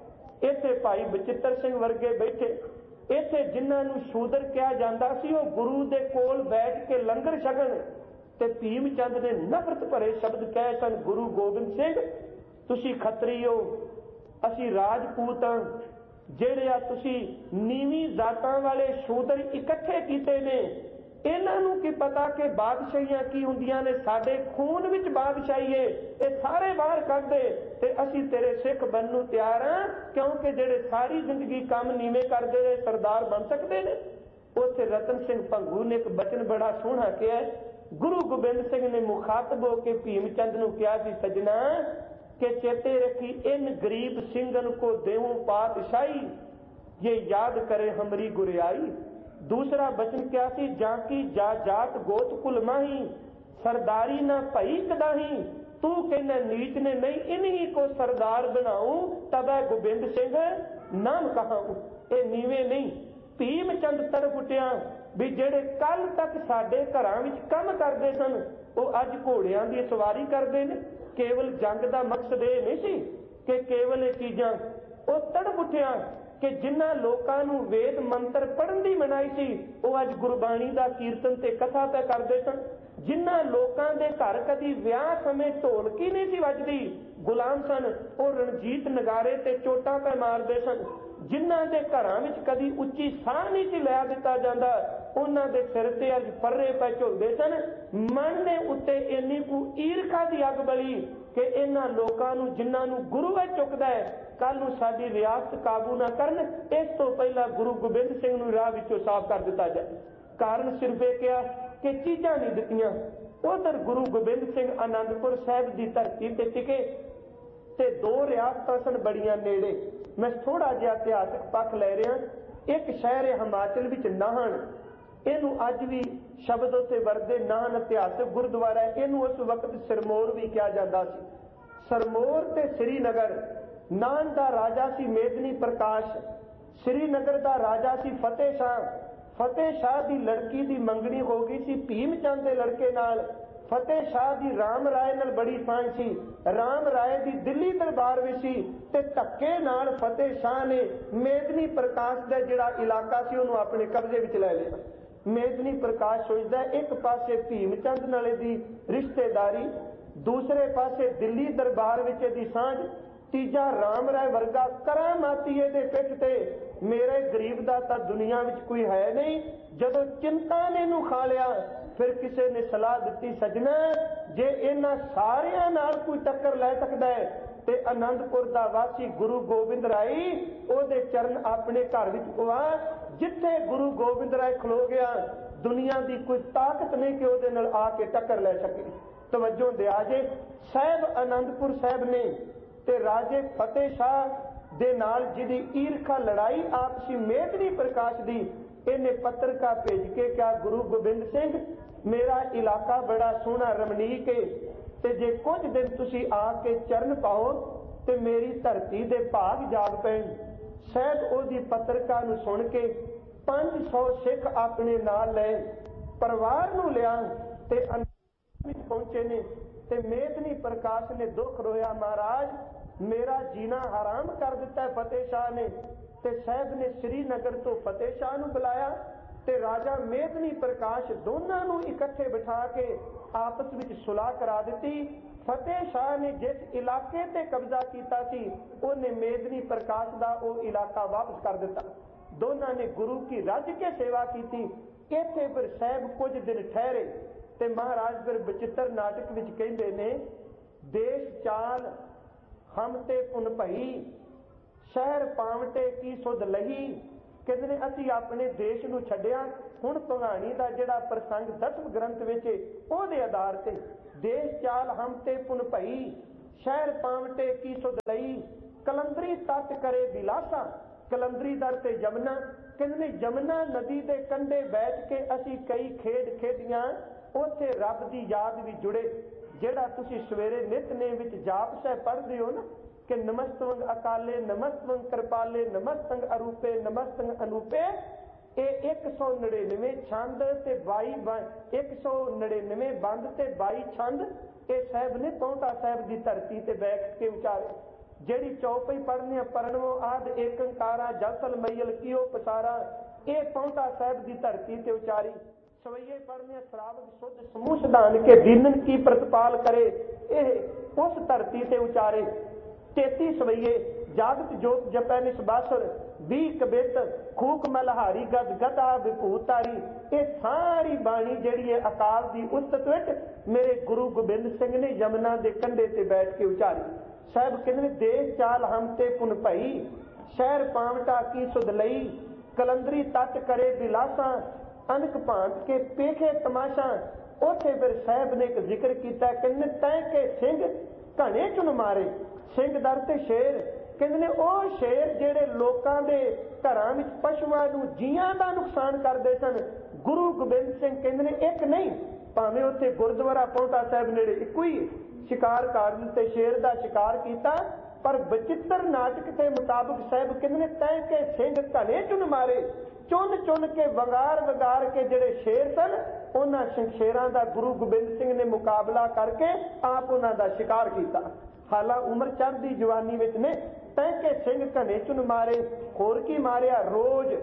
इत्थे भाई बचित्र सिंह वर्गे बैठे, इत्थे जिन्हां नूं शूदर कहा जाता सी वो गुरु दे कोल बैठ के लंगर छकण। ते भीम चंद ने नफरत भरे शब्द कहे सन, गुरु गोबिंद सिंह तुसी खतरी हो, असी राजपूत हां, जेड़े आ तुसी नीवी जातां वाले शूदर इकट्ठे कीते ने ਇਹਨਾਂ ਨੂੰ ਕੀ ਪਤਾ ਕਿ ਬਾਦਸ਼ਾਹੀਆਂ ਕੀ ਹੁੰਦੀਆਂ ਨੇ, ਸਾਡੇ ਖੂਨ ਵਿੱਚ ਬਾਦਸ਼ਾਹੀ ਏ, ਇਹ ਸਾਰੇ ਬਾਹਰ ਕੱਢ ਦੇ ਤੇ ਅਸੀਂ ਤੇਰੇ ਸਿੱਖ ਬਣਨ ਨੂੰ ਤਿਆਰ ਹਾਂ, ਕਿਉਂਕਿ ਜਿਹੜੇ ਸਾਰੀ ਜ਼ਿੰਦਗੀ ਕੰਮ ਨੀਵੇਂ ਕਰਦੇ ਰਹੇ ਸਰਦਾਰ ਬਣ ਸਕਦੇ ਨੇ। ਉੱਥੇ ਰਤਨ ਸਿੰਘ ਭੰਗੂ ਨੇ ਇੱਕ ਬਚਨ ਬੜਾ ਸੋਹਣਾ ਕਿਹਾ। ਗੁਰੂ ਗੋਬਿੰਦ ਸਿੰਘ ਨੇ ਮੁਖਾਤਬ ਹੋ ਕੇ ਭੀਮ ਚੰਦ ਨੂੰ ਕਿਹਾ ਸੀ, ਸਜਣਾ ਕਿ ਚੇਤੇ ਰੱਖੀ ਇਨ ਗਰੀਬ ਸਿੰਘਨ ਕੋ ਦੇਹੂੰ ਪਾਤਸ਼ਾਹੀ, ये याद करे हमरी गुरियाई। दूसरा बचन क्या सी, जाकी जा जात गोत कुल माही, सरदारी ना भई कदाही, तू कहना नीच ने नहीं इन्हीं को सरदार बनाऊं, तब गोबिंद सिंह नाम कहाऊं। ये नीवे नहीं। भीम चंद तरफ उठिया भी जेड़े कल तक साडे घरां विच काम करदे सन, ਉਹ ਅੱਜ ਘੋੜਿਆਂ ਦੀ ਸਵਾਰੀ ਕਰਦੇ ਨੇ। ਕੇਵਲ ਜੰਗ ਦਾ ਮਕਸਦ ਇਹ ਨਹੀਂ ਸੀ ਕਿ ਕੇਵਲ ਇਹ ਚੀਜ਼ਾਂ। ਉਹ ਤੜਪ ਉੱਠਿਆ ਕਿ ਜਿਨ੍ਹਾਂ ਲੋਕਾਂ ਨੂੰ ਵੇਦ ਮੰਤਰ ਪੜ੍ਹਨ ਦੀ ਮਨਾਹੀ ਸੀ, ਉਹ ਅੱਜ ਗੁਰਬਾਣੀ ਦਾ ਕੀਰਤਨ ਤੇ ਕਥਾ ਪੈ ਕਰਦੇ ਸਨ। ਜਿਨ੍ਹਾਂ ਲੋਕਾਂ ਦੇ ਘਰ ਕਦੀ ਵਿਆਹ ਸਮੇਂ ਢੋਲਕੀ ਨਹੀਂ ਸੀ ਵੱਜਦੀ, ਗੁਲਾਮ ਸਨ, ਉਹ ਰਣਜੀਤ ਨਗਾਰੇ ਤੇ ਚੋਟਾਂ ਪੈ ਮਾਰਦੇ ਸਨ। ਜਿਨ੍ਹਾਂ ਦੇ ਘਰਾਂ ਵਿੱਚ ਕਦੀ ਉੱਚੀ ਸਾਹ ਨਹੀਂ ਸੀ ਲੈ ਦਿੱਤਾ ਜਾਂਦਾ, ਉਹਨਾਂ ਦੇ ਸਿਰ ਤੇ ਅੱਜ ਫਰਰੇ ਪੈ ਝੁਲਦੇ ਸਨ। ਮਨ ਦੇ ਉੱਤੇ ਇੰਨੀ ਕੁ ਈਰਖਾ ਦੀ ਅੱਗ ਬਲੀ ਕਿ ਇਹਨਾਂ ਲੋਕਾਂ ਨੂੰ, ਜਿਨ੍ਹਾਂ ਨੂੰ ਗੁਰੂ ਹੈ ਚੁੱਕਦਾ ਹੈ, ਕੱਲ ਨੂੰ ਸਾਡੀ ਰਿਆਸਤ ਕਾਬੂ ਨਾ ਕਰਨ, ਇਸ ਤੋਂ ਪਹਿਲਾਂ ਗੁਰੂ ਗੋਬਿੰਦ ਸਿੰਘ ਨੂੰ ਰਾਹ ਵਿੱਚੋਂ ਸਾਫ਼ ਕਰ ਦਿੱਤਾ ਜਾਏ। ਕਾਰਨ ਸਿਰਫ ਇਹ ਕਿਹਾ ਕਿ ਚੀਜ਼ਾਂ ਨਹੀਂ ਦਿੱਤੀਆਂ। ਉਧਰ ਗੁਰੂ ਗੋਬਿੰਦ ਸਿੰਘ ਆਨੰਦਪੁਰ ਸਾਹਿਬ ਦੀ ਧਰਤੀ ਤੇ ਟਿਕੇ ਤੇ ਦੋ ਰਿਆਸਤਾਂ ਸਨ ਬੜੀਆਂ ਨੇੜੇ। ਮੈਂ ਥੋੜਾ ਜਿਹਾ ਇਤਿਹਾਸਕ ਪੱਖ ਲੈ ਰਿਹਾ। ਇੱਕ ਸ਼ਹਿਰ ਹੈ ਹਿਮਾਚਲ ਵਿੱਚ ਨਾਹਨ, ਇਹਨੂੰ ਅੱਜ ਵੀ ਸ਼ਬਦ ਉੱਤੇ ਵਰਦੇ ਨਾਹਨ ਇਤਿਹਾਸਕ ਗੁਰਦੁਆਰਾ ਹੈ। ਇਹਨੂੰ ਉਸ ਵਕਤ ਸਿਰਮੌਰ ਵੀ ਕਿਹਾ ਜਾਂਦਾ ਸੀ। ਸਿਰਮੌਰ ਤੇ ਸ੍ਰੀਨਗਰ। ਨਾਹਨ ਦਾ ਰਾਜਾ ਸੀ ਮੇਦਨੀ ਪ੍ਰਕਾਸ਼, ਸ੍ਰੀਨਗਰ ਦਾ ਰਾਜਾ ਸੀ ਫਤਿਹ ਸ਼ਾਹ। ਫਤਿਹ ਸ਼ਾਹ ਦੀ ਲੜਕੀ ਦੀ ਮੰਗਣੀ ਹੋ ਗਈ ਸੀ ਭੀਮ ਚੰਦ ਦੇ ਲੜਕੇ ਨਾਲ। ਫਤਿਹ ਸ਼ਾਹ ਦੀ ਰਾਮ ਰਾਏ ਨਾਲ ਬੜੀ ਸਾਂਝ ਸੀ। ਰਾਮ ਰਾਏ ਦੀ ਦਿੱਲੀ ਦਰਬਾਰ ਵਿੱਚ ਸੀ ਤੇ ਧੱਕੇ ਨਾਲ ਫਤਿਹ ਸ਼ਾਹ ਨੇ ਮੇਦਨੀ ਪ੍ਰਕਾਸ਼ ਦਾ ਜਿਹੜਾ ਇਲਾਕਾ ਸੀ ਉਹਨੂੰ ਆਪਣੇ ਕਬਜ਼ੇ ਵਿੱਚ ਲੈ ਲਿਆ। ਮੇਦਨੀ ਪ੍ਰਕਾਸ਼ ਸੋਚਦਾ ਇੱਕ ਪਾਸੇ ਭੀਮ ਚੰਦ ਨਾਲ ਦੀ ਰਿਸ਼ਤੇਦਾਰੀ, ਦੂਸਰੇ ਪਾਸੇ ਦਿੱਲੀ ਦਰਬਾਰ ਵਿੱਚ ਇਹਦੀ ਸਾਂਝ, ਤੀਜਾ ਰਾਮ ਰਾਏ ਵਰਗਾ ਕਰਾਮਾਤੀ ਇਹਦੇ ਪਿੱਠ ਤੇ। ਮੇਰੇ ਗਰੀਬ ਦਾ ਤਾਂ ਦੁਨੀਆ ਵਿੱਚ ਕੋਈ ਹੈ ਨਹੀਂ। ਜਦੋਂ ਚਿੰਤਾ ਨੇ ਇਹਨੂੰ ਖਾ ਲਿਆ, ਫਿਰ ਕਿਸੇ ਨੇ ਸਲਾਹ ਦਿੱਤੀ, ਸਜਣਾ ਜੇ ਇਹਨਾਂ ਸਾਰਿਆਂ ਨਾਲ ਕੋਈ ਟੱਕਰ ਲੈ ਸਕਦਾ ਹੈ ਤੇ ਆਨੰਦਪੁਰ ਦਾ ਵਾਸੀ ਗੁਰੂ ਗੋਬਿੰਦ ਰਾਏ ਉਹਦੇ ਚਰਨ ਆਪਣੇ ਘਰ ਵਿੱਚ ਪਵਾ। ਜਿੱਥੇ ਗੁਰੂ ਗੋਬਿੰਦ ਰਾਏ ਖਲੋ ਗਿਆ, ਦੁਨੀਆ ਦੀ ਕੋਈ ਤਾਕਤ ਨਹੀਂ ਕਿ ਉਹਦੇ ਨਾਲ ਆ ਕੇ ਟੱਕਰ ਲੈ ਸਕੇ। ਤਵੱਜੋ ਦਿਆ ਜੇ, ਸਾਹਿਬ ਆਨੰਦਪੁਰ ਸਾਹਿਬ ਨੇ ਤੇ ਰਾਜੇ ਫਤਿਹ ਸ਼ਾਹ ਦੇ ਨਾਲ ਜਿਹਦੀ ਈਰਖਾ ਲੜਾਈ ਆਪਸੀ ਮੇਦਨੀ ਪ੍ਰਕਾਸ਼ ਦੀ, ਇਹਨੇ ਪੱਤਰਕਾ ਭੇਜ ਕੇ ਕਿਹਾ, ਗੁਰੂ ਗੋਬਿੰਦ ਸਿੰਘ ਮੇਰਾ ਇਲਾਕਾ ਬੜਾ ਸੋਹਣਾ ਰਮਣੀਕ ਹੈ ਤੇ ਜੇ ਕੁਝ ਦਿਨ ਤੁਸੀਂ ਆ ਕੇ ਚਰਨ ਪਾਓ ਤੇ ਮੇਰੀ ਧਰਤੀ ਦੇ ਭਾਗ ਜਾਗ ਪੈਣ। ਸਾਹਿਬ ਉਹਦੀ ਪੱਤਰਕਾ ਨੂੰ ਸੁਣ ਕੇ ਪੰਜ ਸੌ ਸਿੱਖ ਆਪਣੇ ਨਾਲ ਲੈ ਪਰਿਵਾਰ ਨੂੰ ਲਿਆ ਤੇ ਵਿੱਚ ਪਹੁੰਚੇ ਨੇ ਤੇ ਮੇਦਨੀ ਪ੍ਰਕਾਸ਼ ਨੇ ਦੁੱਖ ਰੋਇਆ, ਮਹਾਰਾਜ ਮੇਰਾ ਜੀਣਾ ਹਰਾਮ ਕਰ ਦਿੱਤਾ ਫਤਿਹ ਸ਼ਾਹ ਨੇ। ਤੇ ਸਾਹਿਬ ਨੇ ਸ੍ਰੀਨਗਰ ਤੋਂ ਫਤਿਹ ਸ਼ਾਹ ਨੂੰ ਬੁਲਾਇਆ ਤੇ ਰਾਜਾ ਮੇਦਨੀ ਪ੍ਰਕਾਸ਼ ਦੋਨਾਂ ਨੂੰ ਇਕੱਠੇ ਬਿਠਾ ਕੇ ਆਪਸ ਵਿੱਚ ਸੁਲਾਹ ਕਰਾ ਦਿੱਤੀ। ਫਤਿਹ ਸ਼ਾਹ ਨੇ ਜਿਸ ਇਲਾਕੇ ਤੇ ਕਬਜ਼ਾ ਕੀਤਾ ਸੀ, ਉਹਨੇ ਮੇਦਨੀ ਪ੍ਰਕਾਸ਼ ਦਾ ਉਹ ਇਲਾਕਾ ਵਾਪਸ ਕਰ ਦਿੱਤਾ। ਦੋਨਾਂ ਨੇ ਗੁਰੂ ਕੀ ਰੱਜ ਕੇ ਸੇਵਾ ਕੀਤੀ। ਇੱਥੇ ਫਿਰ ਸਾਹਿਬ ਕੁਝ ਦਿਨ ਠਹਿਰੇ ਤੇ ਮਹਾਰਾਜ ਫਿਰ ਬਚਿੱਤਰ ਨਾਟਕ ਵਿੱਚ ਕਹਿੰਦੇ ਨੇ, ਦੇਸ਼ ਚਾਲ ਹਮ ਤੇ ਪੁਨ ਭਈ, ਸ਼ਹਿਰ ਪਾਵਟੇ ਕੀ ਸੁਧ ਲਹੀ। ਕਹਿੰਦੇ ਨੇ ਅਸੀਂ ਆਪਣੇ ਦੇਸ਼ ਨੂੰ ਛੱਡਿਆ। ਹੁਣ ਭਗਾਣੀ ਦਾ ਜਿਹੜਾ ਪ੍ਰਸੰਗ ਦਸਮ ਗ੍ਰੰਥ ਵਿੱਚ ਉਹਦੇ ਆਧਾਰ ਤੇ, ਦੇਸ਼ ਚਾਲ ਹਮ ਤੇ ਪੁਨ ਭਈ, ਸ਼ਹਿਰ ਪਾਵਟੇ ਕੀ ਸੁਧ ਲਈ, ਕਲੰਦਰੀ ਤੱਟ ਕਰੇ ਬਿਲਾਸਾ। ਕਲੰਦਰੀ ਦਰ ਤੇ ਜਮਨਾ। ਕਹਿੰਦੇ ਨੇ ਜਮਨਾ ਨਦੀ ਦੇ ਕੰਢੇ ਬੈਠ ਕੇ ਅਸੀਂ ਕਈ ਖੇਡ ਖੇਡੀਆਂ, ਉੱਥੇ ਰੱਬ ਦੀ ਯਾਦ ਵੀ ਜੁੜੇ। ਜਿਹੜਾ ਤੁਸੀਂ ਸਵੇਰੇ ਨਿਤਨੇਮ ਵਿੱਚ ਜਾਪ ਸਾਹਿਬ ਪੜ੍ਹਦੇ ਹੋ ਨਾ ਕਿ ਨਮਸਤਵੰਗ ਅਕਾਲੇ, ਨਮਸਤਵੰਗ ਕਿਰਪਾਲੇ, ਨਮਸਤੰਗ ਅਰੂਪੇ, ਨਮਸਤੰਗ ਅਨੂਪੇ, ਇਹ ਇੱਕ ਸੌ ਨੜਿਨਵੇਂ ਛੰਦ ਤੇ ਬਾਈ ਇੱਕ ਸੌ ਨੜਿਨਵੇਂ ਬੰਦ ਤੇ ਬਾਈ ਛੰਦ ਇਹ ਸਾਹਿਬ ਨੇ ਪੌਂਟਾ ਸਾਹਿਬ ਦੀ ਧਰਤੀ ਤੇ ਬੈਠ ਕੇ ਉਚਾਰੇ। ਜਿਹੜੀ ਚੌਪਈ ਪੜ੍ਹਨੀ ਆ, ਪਰਣਵੋ ਆਦ ਏਕੰਕਾਰਾ ਜਲਸਲ ਮਈਲ ਕੀਓ ਪਸਾਰਾ, ਇਹ ਪੌਂਟਾ ਸਾਹਿਬ ਦੀ ਧਰਤੀ ਤੇ ਉਚਾਰੀ। ਸਵਈਏ ਪੜ੍ਹਨੇ ਸ਼ਰਾਵਕ ਸੁਧ ਸਮੂਹ ਸਿਧਾਨ ਕੇ ਦੀਨਨ ਕੀ ਪ੍ਰਤਪਾਲ ਕਰੇ, ਇਹ ਉਸ ਧਰਤੀ ਤੇ ਉਚਾਰੇ। ਤੇਤੀ ਸਵਈਏ ਜਾਗਤ ਜੋਤ ਜਪੈ ਨਿਸਬਾਸੁਰ, भी कबित खूक मल्हारी गद गदा विभूतारी, ये सारी बाणी जिहड़ी है अकाल दी उस्तत विच मेरे गुरु गोबिंद सिंह ने यमुना के कंढे ते बैठ के उचारी। साहब कहते देश चाल हम ते पुन भई, शहर पावटा की सुध लई, कलंदरी तट करे बिलासा, अनक भांत के पेखे तमाशा। उथे फिर साहब ने एक जिक्र किया, कहते तै के सिंह घने चुन मारे, सिंह दर ते शेर, कहते ਉਹ शेर ਜਿਹੜੇ ਲੋਕਾਂ ਦੇ ਘਰਾਂ ਵਿੱਚ ਪਸ਼ੂਆਂ ਨੂੰ ਜੀਆਂ ਦਾ ਨੁਕਸਾਨ ਕਰਦੇ ਸਨ, ਗੁਰੂ ਗੋਬਿੰਦ ਸਿੰਘ ਕਹਿੰਦੇ ਨੇ ਇੱਕ ਨਹੀਂ, ਭਾਵੇਂ ਉੱਥੇ ਗੁਰਦੁਆਰਾ ਪੌਂਟਾ ਸਾਹਿਬ ਨੇੜੇ ਇੱਕੋ ਹੀ शिकार कर दिते, शेर का शिकार किया, पर बचित्र नाटक के मुताबिक साहब कहते तय के सिंह घने चुन मारे, चुन चुन के वगार वगार के जेड़े शेर सन उन्होंने शेरां का गुरु गोबिंद सिंह ने मुकाबला करके आप उन्हों का शिकार किया। हालां उम्र चढ़दी जवानी विच ने तय के सिंह घने चुन मारे, होर की मारिया रोज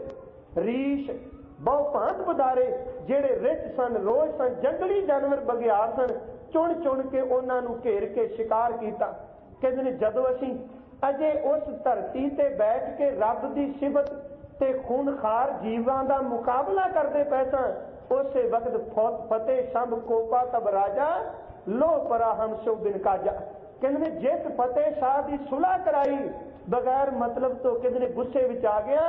रीछ बहु भांत पधारे, जेड़े रिच सन रोज सन जंगली जानवर बगियार सन, चुन चुन के उन्होंने घेर के शिकार किया। कहते हैं जदों असीं अजे उस धरती ते बैठ के रब की सिफत ते खूनखार जीवां का मुकाबला करते पै सां, उस वक्त फतेह शंभ कोपा तब राजा लो परा हम सो बिन काजा। कहते जिस फतेह शाह की सुलह कराई बगैर मतलब तो कहते गुस्से विच आ गया,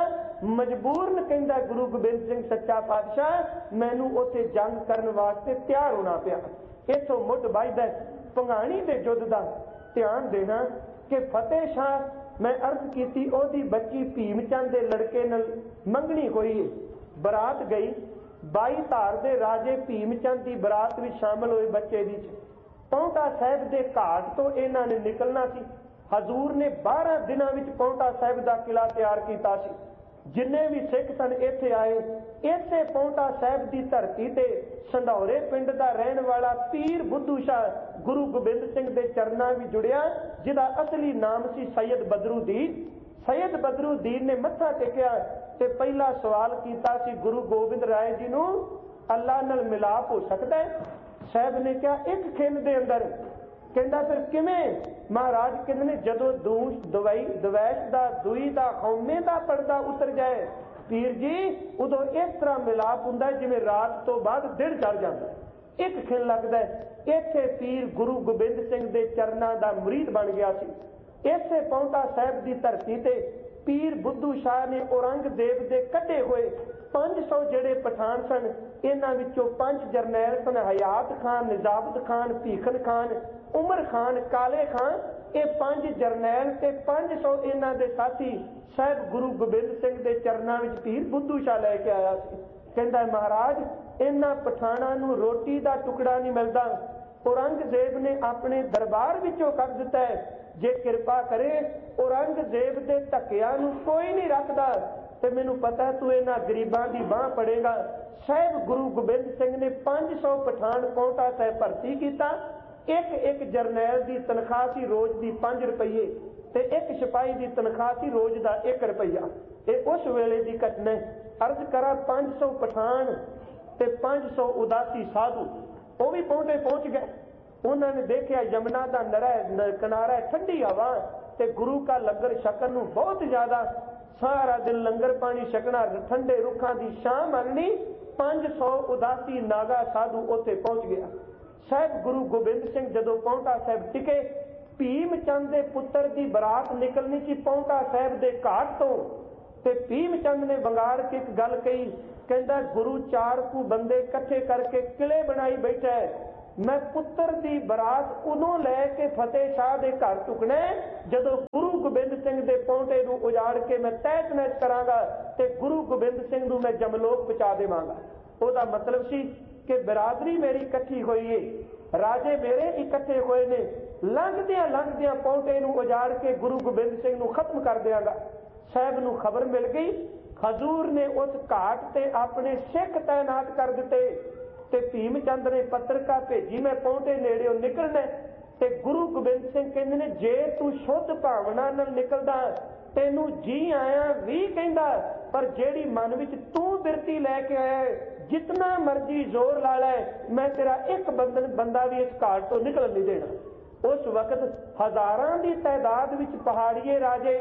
मजबूरन कहता गुरु गोबिंद सिंह सच्चा पातशाह मैनू उत्थे जंग करने वास्ते तैयार होना पिया। इथों मुठ बजदा भंगाणी के युद्ध का ध्यान देना कि फतेह शाह मैं अर्ज की ओदी बच्ची भीम चंद के लड़के नाल मंगनी हुई है, बरात गई, बाई धार के राजे भीम चंद की बरात में शामिल हुए बच्चे दी पौंटा साहिब के घाट तो इन्हां ने निकलना सी। हजूर ने बारह दिनों में पौंटा साहिब का किला तैयार किया सी। जिन्ने भी सिख सन इत्थे आए, इसे पौंटा साहिब की धरती ते संधौरे पिंड का रहने वाला पीर बुद्धू शाह गुरु गोबिंद सिंह के चरणों में जुड़िया, जिसका असली नाम सी सैयद बदरुद्दीन। सैयद बदरुद्दीन ने मत्था टेकिया ते पहला सवाल किया सी गुरु गोबिंद राय जी नूं अल्लाह नाल मिलाप हो सकता है? साहब ने कहा एक खिन दे अंदर। कहता फिर किवें? महाराज कहते ने जदों दूश दवाई दवैश का दुई का हौमे का पर्दा उतर जाए पीर जी, उदों इस तरह मिलाप हुंदा जिवें रात तो बाद दिन चढ़ जाता है। एक खिन लगता है इत्थे पीर गुरु गोबिंद सिंह के चरणों का मुरीद बन गया सी। इसे पौंटा साहिब की धरती ते पीर बुद्धू शाह ने औरंगजेब के कटे हुए पांच सौ जेड़े पठान सन, इन्हां विचों पंज जरनैल सन, हयात खान, निजामत खान, भीखन खान, उमर खान, काले खान, ये पांच जरनैल ते पांच सौ इन्हां दे साथी साहिब गुरु गोबिंद सिंह के चरणों में पीर बुद्धू शाह लैके आया सी। कहता है महाराज इन्हां पठाणा नूं रोटी का टुकड़ा नहीं मिलता, औरंगजेब ने अपने दरबार विचों कढ दिता है, जे कृपा करे औरंगजेब के धक्कियां नूं कोई नहीं रखता तो मैनू पता है तू इन्हां गरीबां दी बांह पड़ेगा। साहिब गुरु गोबिंद सिंह ने पांच सौ पठान पौंटा साहिब भर्ती किया। एक एक जरनैल की तनख्वाह सी रोज की पांच रुपये ते एक सिपाही की तनख्वाह सी रोज का एक रुपया। ये उस वेले की घटना। अर्ज करा पांच सौ पठान ते पांच सौ उदासी साधु वो भी पौंटे पहुंच गए। उन्होंने देखा यमुना का नरा किनारा ठंडी हवा ते गुरु का लंगर छकन नूं बहुत ज्यादा, सारा दिन लंगर पानी छकना, ठंडे रुखा की छां मारनी। पांच सौ उदासी नागा साधु उत्थे पहुंच गया। साहिब गुरु गोबिंद सिंह जदों पौंटा साहिब टिके, भीम चंद के पुत्र की बरात निकलनी सी पौंटा साहिब के घाट तो, ते भीम चंद ने वंगार के एक गल कही, कहता गुरु चार कू बंदे इकट्ठे करके किले बनाई बैठा है, मैं पुत्र की बरात उदों लैके फतेह शाह के घर चुकना जदों गुरु गोबिंद सिंह के पौंटे नूं उजाड़ के मैं तहत नहस करांगा ते गुरु गोबिंद सिंह नूं मैं जमलोक पहुंचा देवांगा। ओहदा मतलब सी कि बिरादरी मेरी इकट्ठी हुई है, राजे मेरे इकट्ठे हुए ने, लंघदियां लंघदियां पौंटे नूं उजाड़ के गुरु गोबिंद सिंह नूं खत्म कर देंगा। साहब नूं खबर मिल गई, हजूर ने उस घाट ते अपने सिख तैनात कर दिते ते भीम चंद ने पत्रिका भेजी मैं पौंटे नेड़े निकलना ते गुरु गोबिंद सिंह कहंदे ने जे तू शुद्ध भावना नाल निकलदा तेनू जी आया भी कहंदा, पर जेड़ी मन विच तू बिरती लैके आया जितना मर्जी जोर ला लै मैं तेरा एक बंदन बंदा भी इस घाट तो निकल नहीं देना। उस वक्त हजारां की तादाद विच पहाड़िए राजे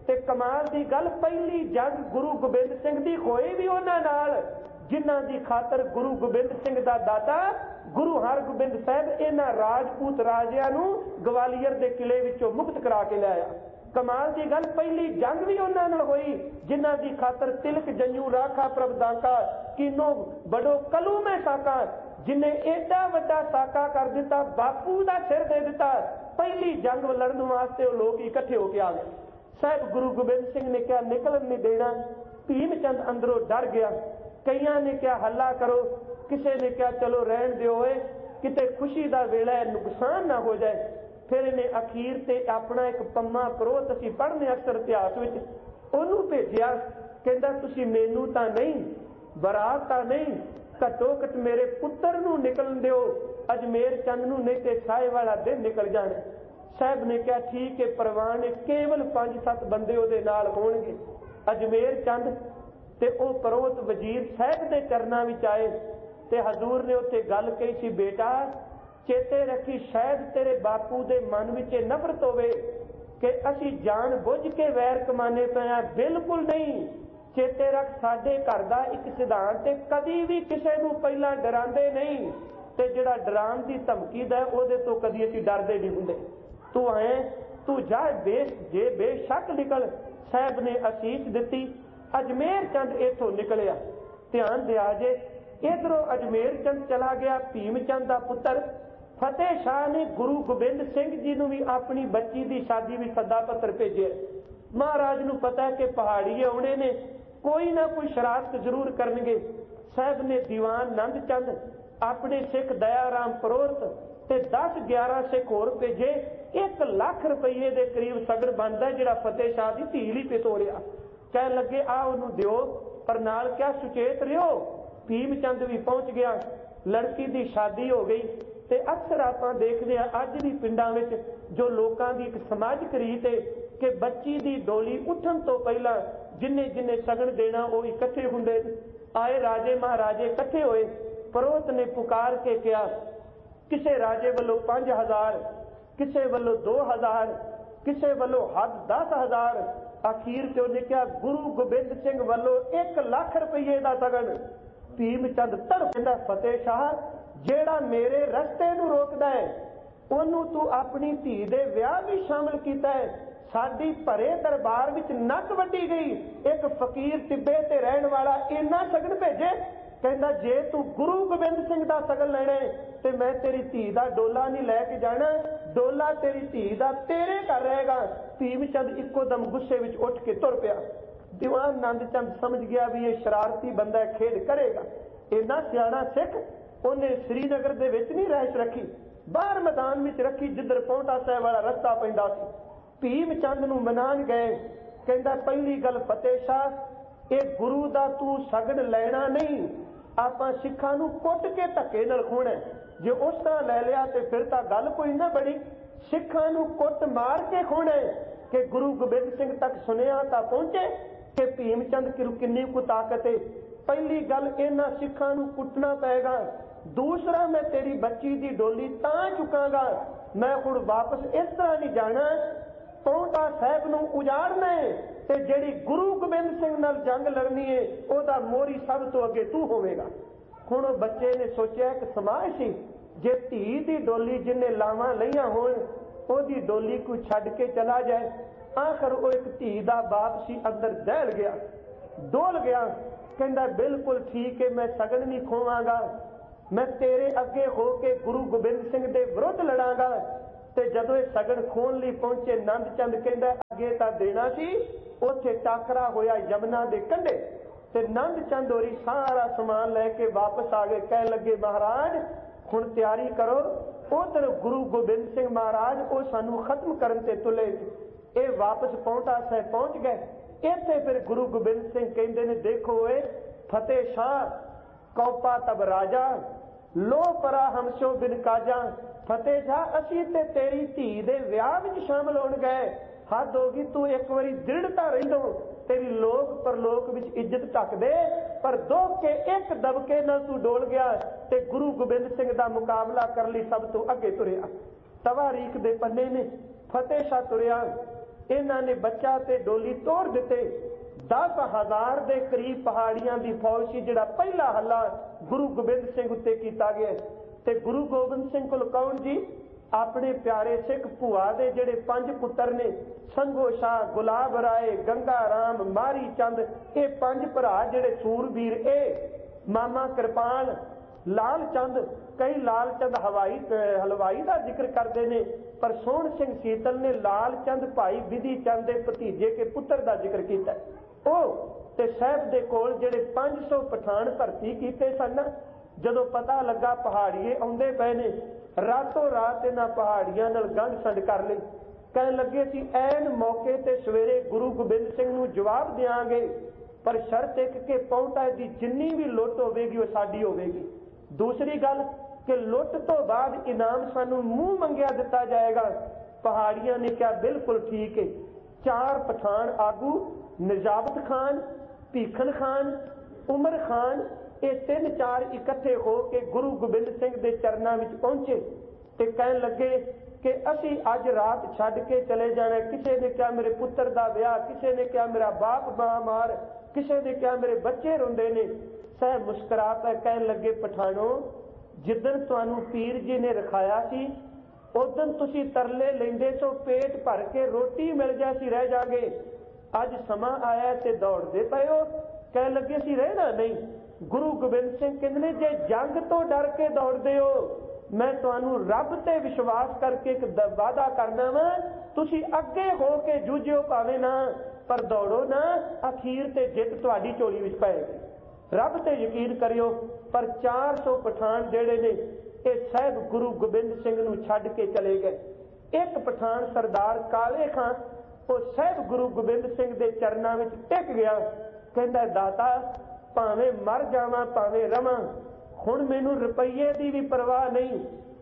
ते कमाल की गल पहली जंग गुरु गोबिंद सिंह दी होई भी उन्हां नाल जिन्हां दी खातर गुरु गोबिंद सिंह दा दादा गुरु हरगोबिंद साहब इन्हां राजपूत राजियां नूं ग्वालियर दे किले विचों मुक्त करा के लाया। कमाल की गल पहली जंग भी उन्हां नाल होई जिन्हां दी खातर तिलक जंजू राखा प्रभ दाका कीनो बड़ो कलू में साका जिन्हें एडा वड्डा साका कर दिता बापू दा सिर दे दिता। पहली जंग लड़न वास्ते वो लोग इकट्ठे होके आ गए। साहब गुरु गोबिंद सिंह ने क्या निकलन नहीं देना। भीम चंद अंदरों डर गया। कईयां ने क्या हल्ला करो, किसी ने क्या चलो रहन दिओ किते खुशी का वेला है नुकसान ना हो जाए। फिर इन्हें अखीर से अपना एक पम्मा परोत असी पढ़ने अक्सर इतिहास में उन्होंने भेजिया कहता तुसी मैनू तां नहीं बरात तां नहीं घट्टो घट मेरे पुत्र नूं निकलन दिओ अजमेर चंद नूं नहीं ते साए वाला दिन निकल जाने। साहब ने कहा ठीक है परवान ने केवल पांच सत्त बंदे उहदे नाल होणगे। अजमेर चंद ते ओ परोत वजीर साहब दे चरनां विच आए ते हजूर ने उत्थे गल कही सी बेटा चेते रखी शायद तेरे बापू दे मन विच नफरत होवे कि असी जान बुझ के वैर कमाने पे आ। बिल्कुल नहीं। चेते रख साडे घर दा एक सिद्धांत है कदी भी किसी नूं पहलां डरांदे नहीं ते जिहड़ा डराण दी धमकी दा ओहदे तो कदी असी डरदे नहीं हुंदे। तू आए तू जा बेश जे बेशक निकल। साहब ने आशीष दिती। अजमेर चंद इथों निकलिया। ध्यान दिया जे इधरों अजमेर चंद चला गया। भीम चंद का पुत्र फतेह शाह ने गुरु गोबिंद सिंह जी नूं भी अपनी बच्ची की शादी भी सदा पत्र भेजे। महाराज नूं पता है कि पहाड़ी आउणे ने कोई ना कोई शरारत जरूर करनगे। साहब ने दीवान नंद चंद अपने सिख दयाराम परोहत ते दस ग्यारह सिख होर भेजे। एक लाख रुपये के करीब सगड़ बनता है जिहड़ा फतेह शाह की धी लई पे तोड़िया। कह लगे आ उन्होंने दिओ पर नाल क्या सुचेत रहो। भीम चंद भी पहुंच गया। लड़की की शादी हो गई। ते अक्सर आप देखते हैं अज भी पिंडां विच जो लोगों की एक समाजिक रीत है कि बच्ची की डोली उठन तो पहला जिन्ने जिन्ने सगन देना वो इकट्ठे हुंदे। आए राजे महाराजे इकट्ठे होए। परोहत ने पुकार के कहा किसे राजे वालों पांच हजार किसे वालों दो हजार किसे वालों हद दस हजार। आखिर से उन्हें क्या गुरु गोबिंद सिंह वालों एक लाख रुपये का सगन। भीम चंद तड़पदा फतेह शाह जेड़ा मेरे रस्ते नूं रोकदा है ओनू तू अपनी धी दे विआह भी शामिल कीता है। साडी भरे दरबार विच नक वड्डी गई। एक फकीर टिब्बे ते रहन वाला इन्ना सगन भेजे। कहंदा जे तू गुरु गोबिंद सिंह दा सगन लेना ते मैं तेरी धी दा डोला नहीं लैके जाना। डोला तेरी धी दा तेरे घर रहेगा। भीम चंद इक्को दम गुस्से विच उठ के तुर पिया। दीवान नंद चंद समझ गया भी ये शरारती बंदा खेड करेगा। इन्ना सियाणा सिख उन्हें श्रीनगर दे विच नहीं रहश रखी बाहर मैदान में रखी जिधर पौंटा साहब वाला रस्ता पैंदा सी। भीम चंद नूं मनान गए। कहंदा पहली गल फतेह शाह ये गुरु दा तू सगन लेना नहीं आपां सिखां नूं कुट के धक्के नाल खोना। जे उस तरह लै लिया तो फिर तां गल कोई ना बड़ी। सिखां नूं कुट मार के खोना कि गुरु गोबिंद सिंह तक सुनिया तां पहुंचे कि भीम चंद की किन्नी को ताकत है। पहली गल इन्हां सिखां नूं कुटना पेगा। दूसरा मैं तेरी बच्ची की डोली तां चुकांगा मैं हुण वापस इस तरह नहीं जाना। पौंटा साहब नूं उजाड़ना है ते जिहड़ी गुरु गोबिंद सिंह नाल जंग लड़नी है ओदा मोरी सब तो अगे तू होवेगा। हुण बच्चे ने सोचा कि समाज सी जे धी दी डोली जिन्ने लावां लईआं होण ओदी डोली कोई छड्ड के चला जाए। आखिर वो एक धी दा बाप सी अंदर दहल गया डोल गया। कहंदा बिल्कुल ठीक है मैं सगन नहीं खोवांगा मैं तेरे अगे हो के गुरु गोबिंद सिंह दे विरुद्ध लड़ांगा। ते जदों ये सगन खोन लई पहुंचे नंद चंद कहंदा अगे तां देना सी उत्थे टाकरा होया यमुना दे कंढे ते नंद चंद होरी सारा समान लैके वापस आ गए। कह लगे महाराज हुण तैयारी करो उधर गुरु गोबिंद सिंह महाराज वो सानू खत्म करन ते तुले। ये वापस पौंटा साहब पहुंच गए। इत्थे फिर गुरु गोबिंद सिंह कहंदे ने देखो ए फतेह शाह कौपा तब राजा लो परा हमसो बिन काजा। फतेह शाह असी ते तेरी धी दे विआह विच शामिल होण गए। हद होगी तू एक बारी दृढ़ता रहिंदो तेरी लोक परलोक विच इज्जत ढक दे पर दो के एक दबके नाल तू डोल गया ते गुरु गोबिंद सिंह दा मुकाबला कर लई सब तो अगे तुरिया। तवारीख दे पन्ने ने फतेह शाह तुरिया इन्हां ने बच्चा ते डोली तोड़ दिते। दस हजार के करीब पहाड़ियां की फौज सी, जिहड़ा पहला हल्ला गुरु गोबिंद सिंह उत्ते कीता गया। ते गुरु गोबिंद सिंह कोल कौन जी? अपने प्यारे सिख भूआ दे जिहड़े पंज पुत्र ने, संगो शाह, गुलाब राय, गंगा राम, मारी चंद, ये पंज भरा जिहड़े सूरवीर, ए मामा कृपाल, लाल चंद, कई लाल चंद हवाई हलवाई का जिक्र करते हैं, पर सोहण सिंह सीतल ने लाल चंद भाई विधि चंद के भतीजे के पुत्र का जिक्र किया। ते साहब दे कोल जिहड़े पांच सौ पठान भर्ती किए सन, जदों पता लगा पहाड़िए आउंदे पए ने, रातों रात इन्हां पहाड़ियां नाल गंढ संड कर लई। कहण लगे सी ऐन मौके ते सवेरे गुरु गोबिंद सिंह नूं जवाब देंगे, पर शर्त एक कि पौंटा दी जिन्नी भी लुੱਟ होवेगी वो साडी होवेगी। दूसरी गल कि लुੱਟ तो बाद इनाम सानू मूँह मंगिया दिता जाएगा। पहाड़ियां ने क्या बिल्कुल ठीक है। चार पठान आगू निजाबत खान, भीखन खान, उमर खान, ये तीन चार इकट्ठे हो के गुरु गोबिंद सिंह के चरणों में पहुंचे ते कहन लगे कि असी अज रात छड्ड के चले जाना। किसी ने क्या मेरे पुत्र का विआह, किसी ने क्या मेरा बाप महामार, किसी ने क्या मेरे बच्चे रोंदे ने। सह मुस्करा कर कहन लगे पठानों, जिदन तुहानू पीर जी ने रखाया सी उदन तुसी तरले लेंदे सो पेट भर के रोटी मिल जासी रह जागे। अज समा आया ते दौड़दे पए हो। कहन लगे सी रहना नहीं। गुरु गोबिंद सिंह कहंदे जे जंग तो डर के दौड़दे हो, मैं तुहानू रब ते विश्वास करके एक वादा करना वा, तुसी अगे हो के जूझो भावे ना, पर दौड़ो ना, अखीर ते जित तुहाडी झोली विच पएगी। रब ते यकीन करियो। पर चार सौ पठान जेड़े ने ये साहब गुरु गोबिंद सिंह नूं छड्ड के चले गए। एक पठान सरदार काले खां वो साहब गुरु गोबिंद सिंह दे चरनां विच टिक गया। कहंदा दाता भावें मर जावां भावें रवां, हुण मैनूं रुपईए दी भी परवाह नहीं,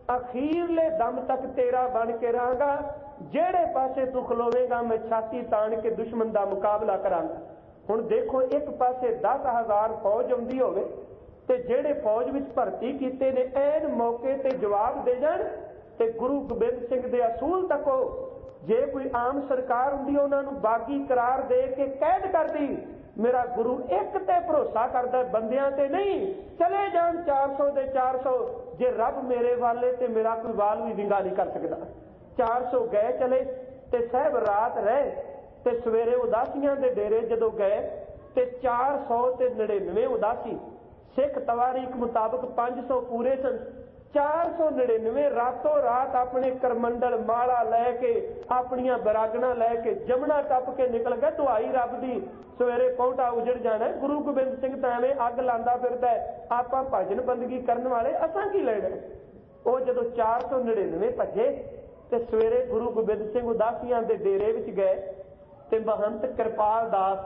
अखीरले दम तक तेरा बन के रहांगा। जेड़े पासे तू खलोवेगा मैं छाती ताण के दुश्मन का मुकाबला करांगा। हुण देखो एक पासे दस हजार फौज आउंदी होवे ते जेड़े फौज विच भर्ती कीते ने ऐन मौके ते जवाब दे जाण ते गुरु गोबिंद सिंह दे असूल तको। जे कोई आम सरकार हुंदी उन्हां नूं बागी करार दे के कैद कर दी। मेरा गुरु एक ते भरोसा करदा, बंदियां ते नहीं। चले जाण चार सौ दे चार सौ, जे रब मेरे वाले ते मेरा कोई वाल भी विंगा नहीं कर सकदा। चार सौ गए चले ते साहब रात रहे ते सवेरे उदासियां दे डेरे जदों गए ते चार सौ ते नड़िनवे उदासी। सिख तवारीख मुताबिक पांच सौ पूरे सन। चार सौ नड़िनवे रातों रात अपने करमंडल माला लैके अपनिया बरागना लैके जमुना टप के निकल गए। दुआई रब दी सवेरे पौंटा उजड़ जाना। गुरु गोबिंद सिंह तो एवें अग लांदा फिरदा है, आपां भजन बंदगी करन वाले असां की लेना। वो जदों चार सौ नड़िनवे भजे ते सवेरे गुरु गोबिंद सिंह उदासियां दे डेरे विच गए ते महंत कृपाल दास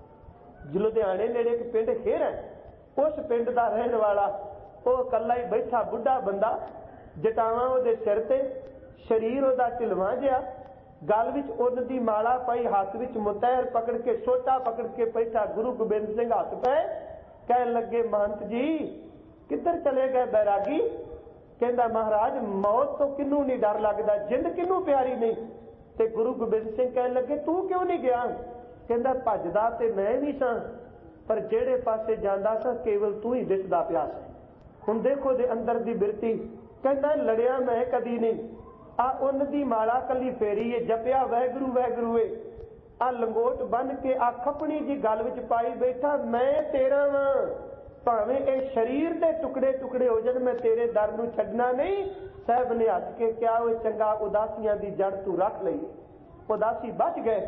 लुधियाने नेड़े एक पिंड खेर है, उस पिंड का रहने वाला वो कला ही बैठा बुढ़ा बंदा, जटावां उहदे सिर ते, शरीर उहदा ढिलवां जिहा, गल विच उन्न दी माला पाई, हाथ विच मुतैर पकड़ के सोटा पकड़ के बैठा। गुरु गोबिंद सिंह हथ पे कहन लगे महंत जी किधर चले गए बैरागी? कहंदा महाराज मौत तो किनू नहीं डर लगदा, जिंद किनू प्यारी नहीं। ते गुरु गोबिंद सिंह कहन लगे तू क्यों नहीं गया? कहंदा भजदा ते मैं भी सां, पर जेड़े पासे जांदा सां केवल तू ही दिसदा पिया सी। हुण देखो दे अंदर दी बिरती। कहंदा लड़िया मैं कदी नहीं, आ उन्न दी माला कली फेरी है, जपिया वैगुरू वैगुरू है, आ लंगोट बन के आ खपनी जी गल विच पाई बैठा, मैं तेरा वां, भावें ए शरीर दे टुकड़े टुकड़े हो जाण मैं तेरे दर नूं छड्डना नहीं। साहब ने हस के क्या वो चंगा उदासियां दी जड़ तू रख लई। उदासी बच गए।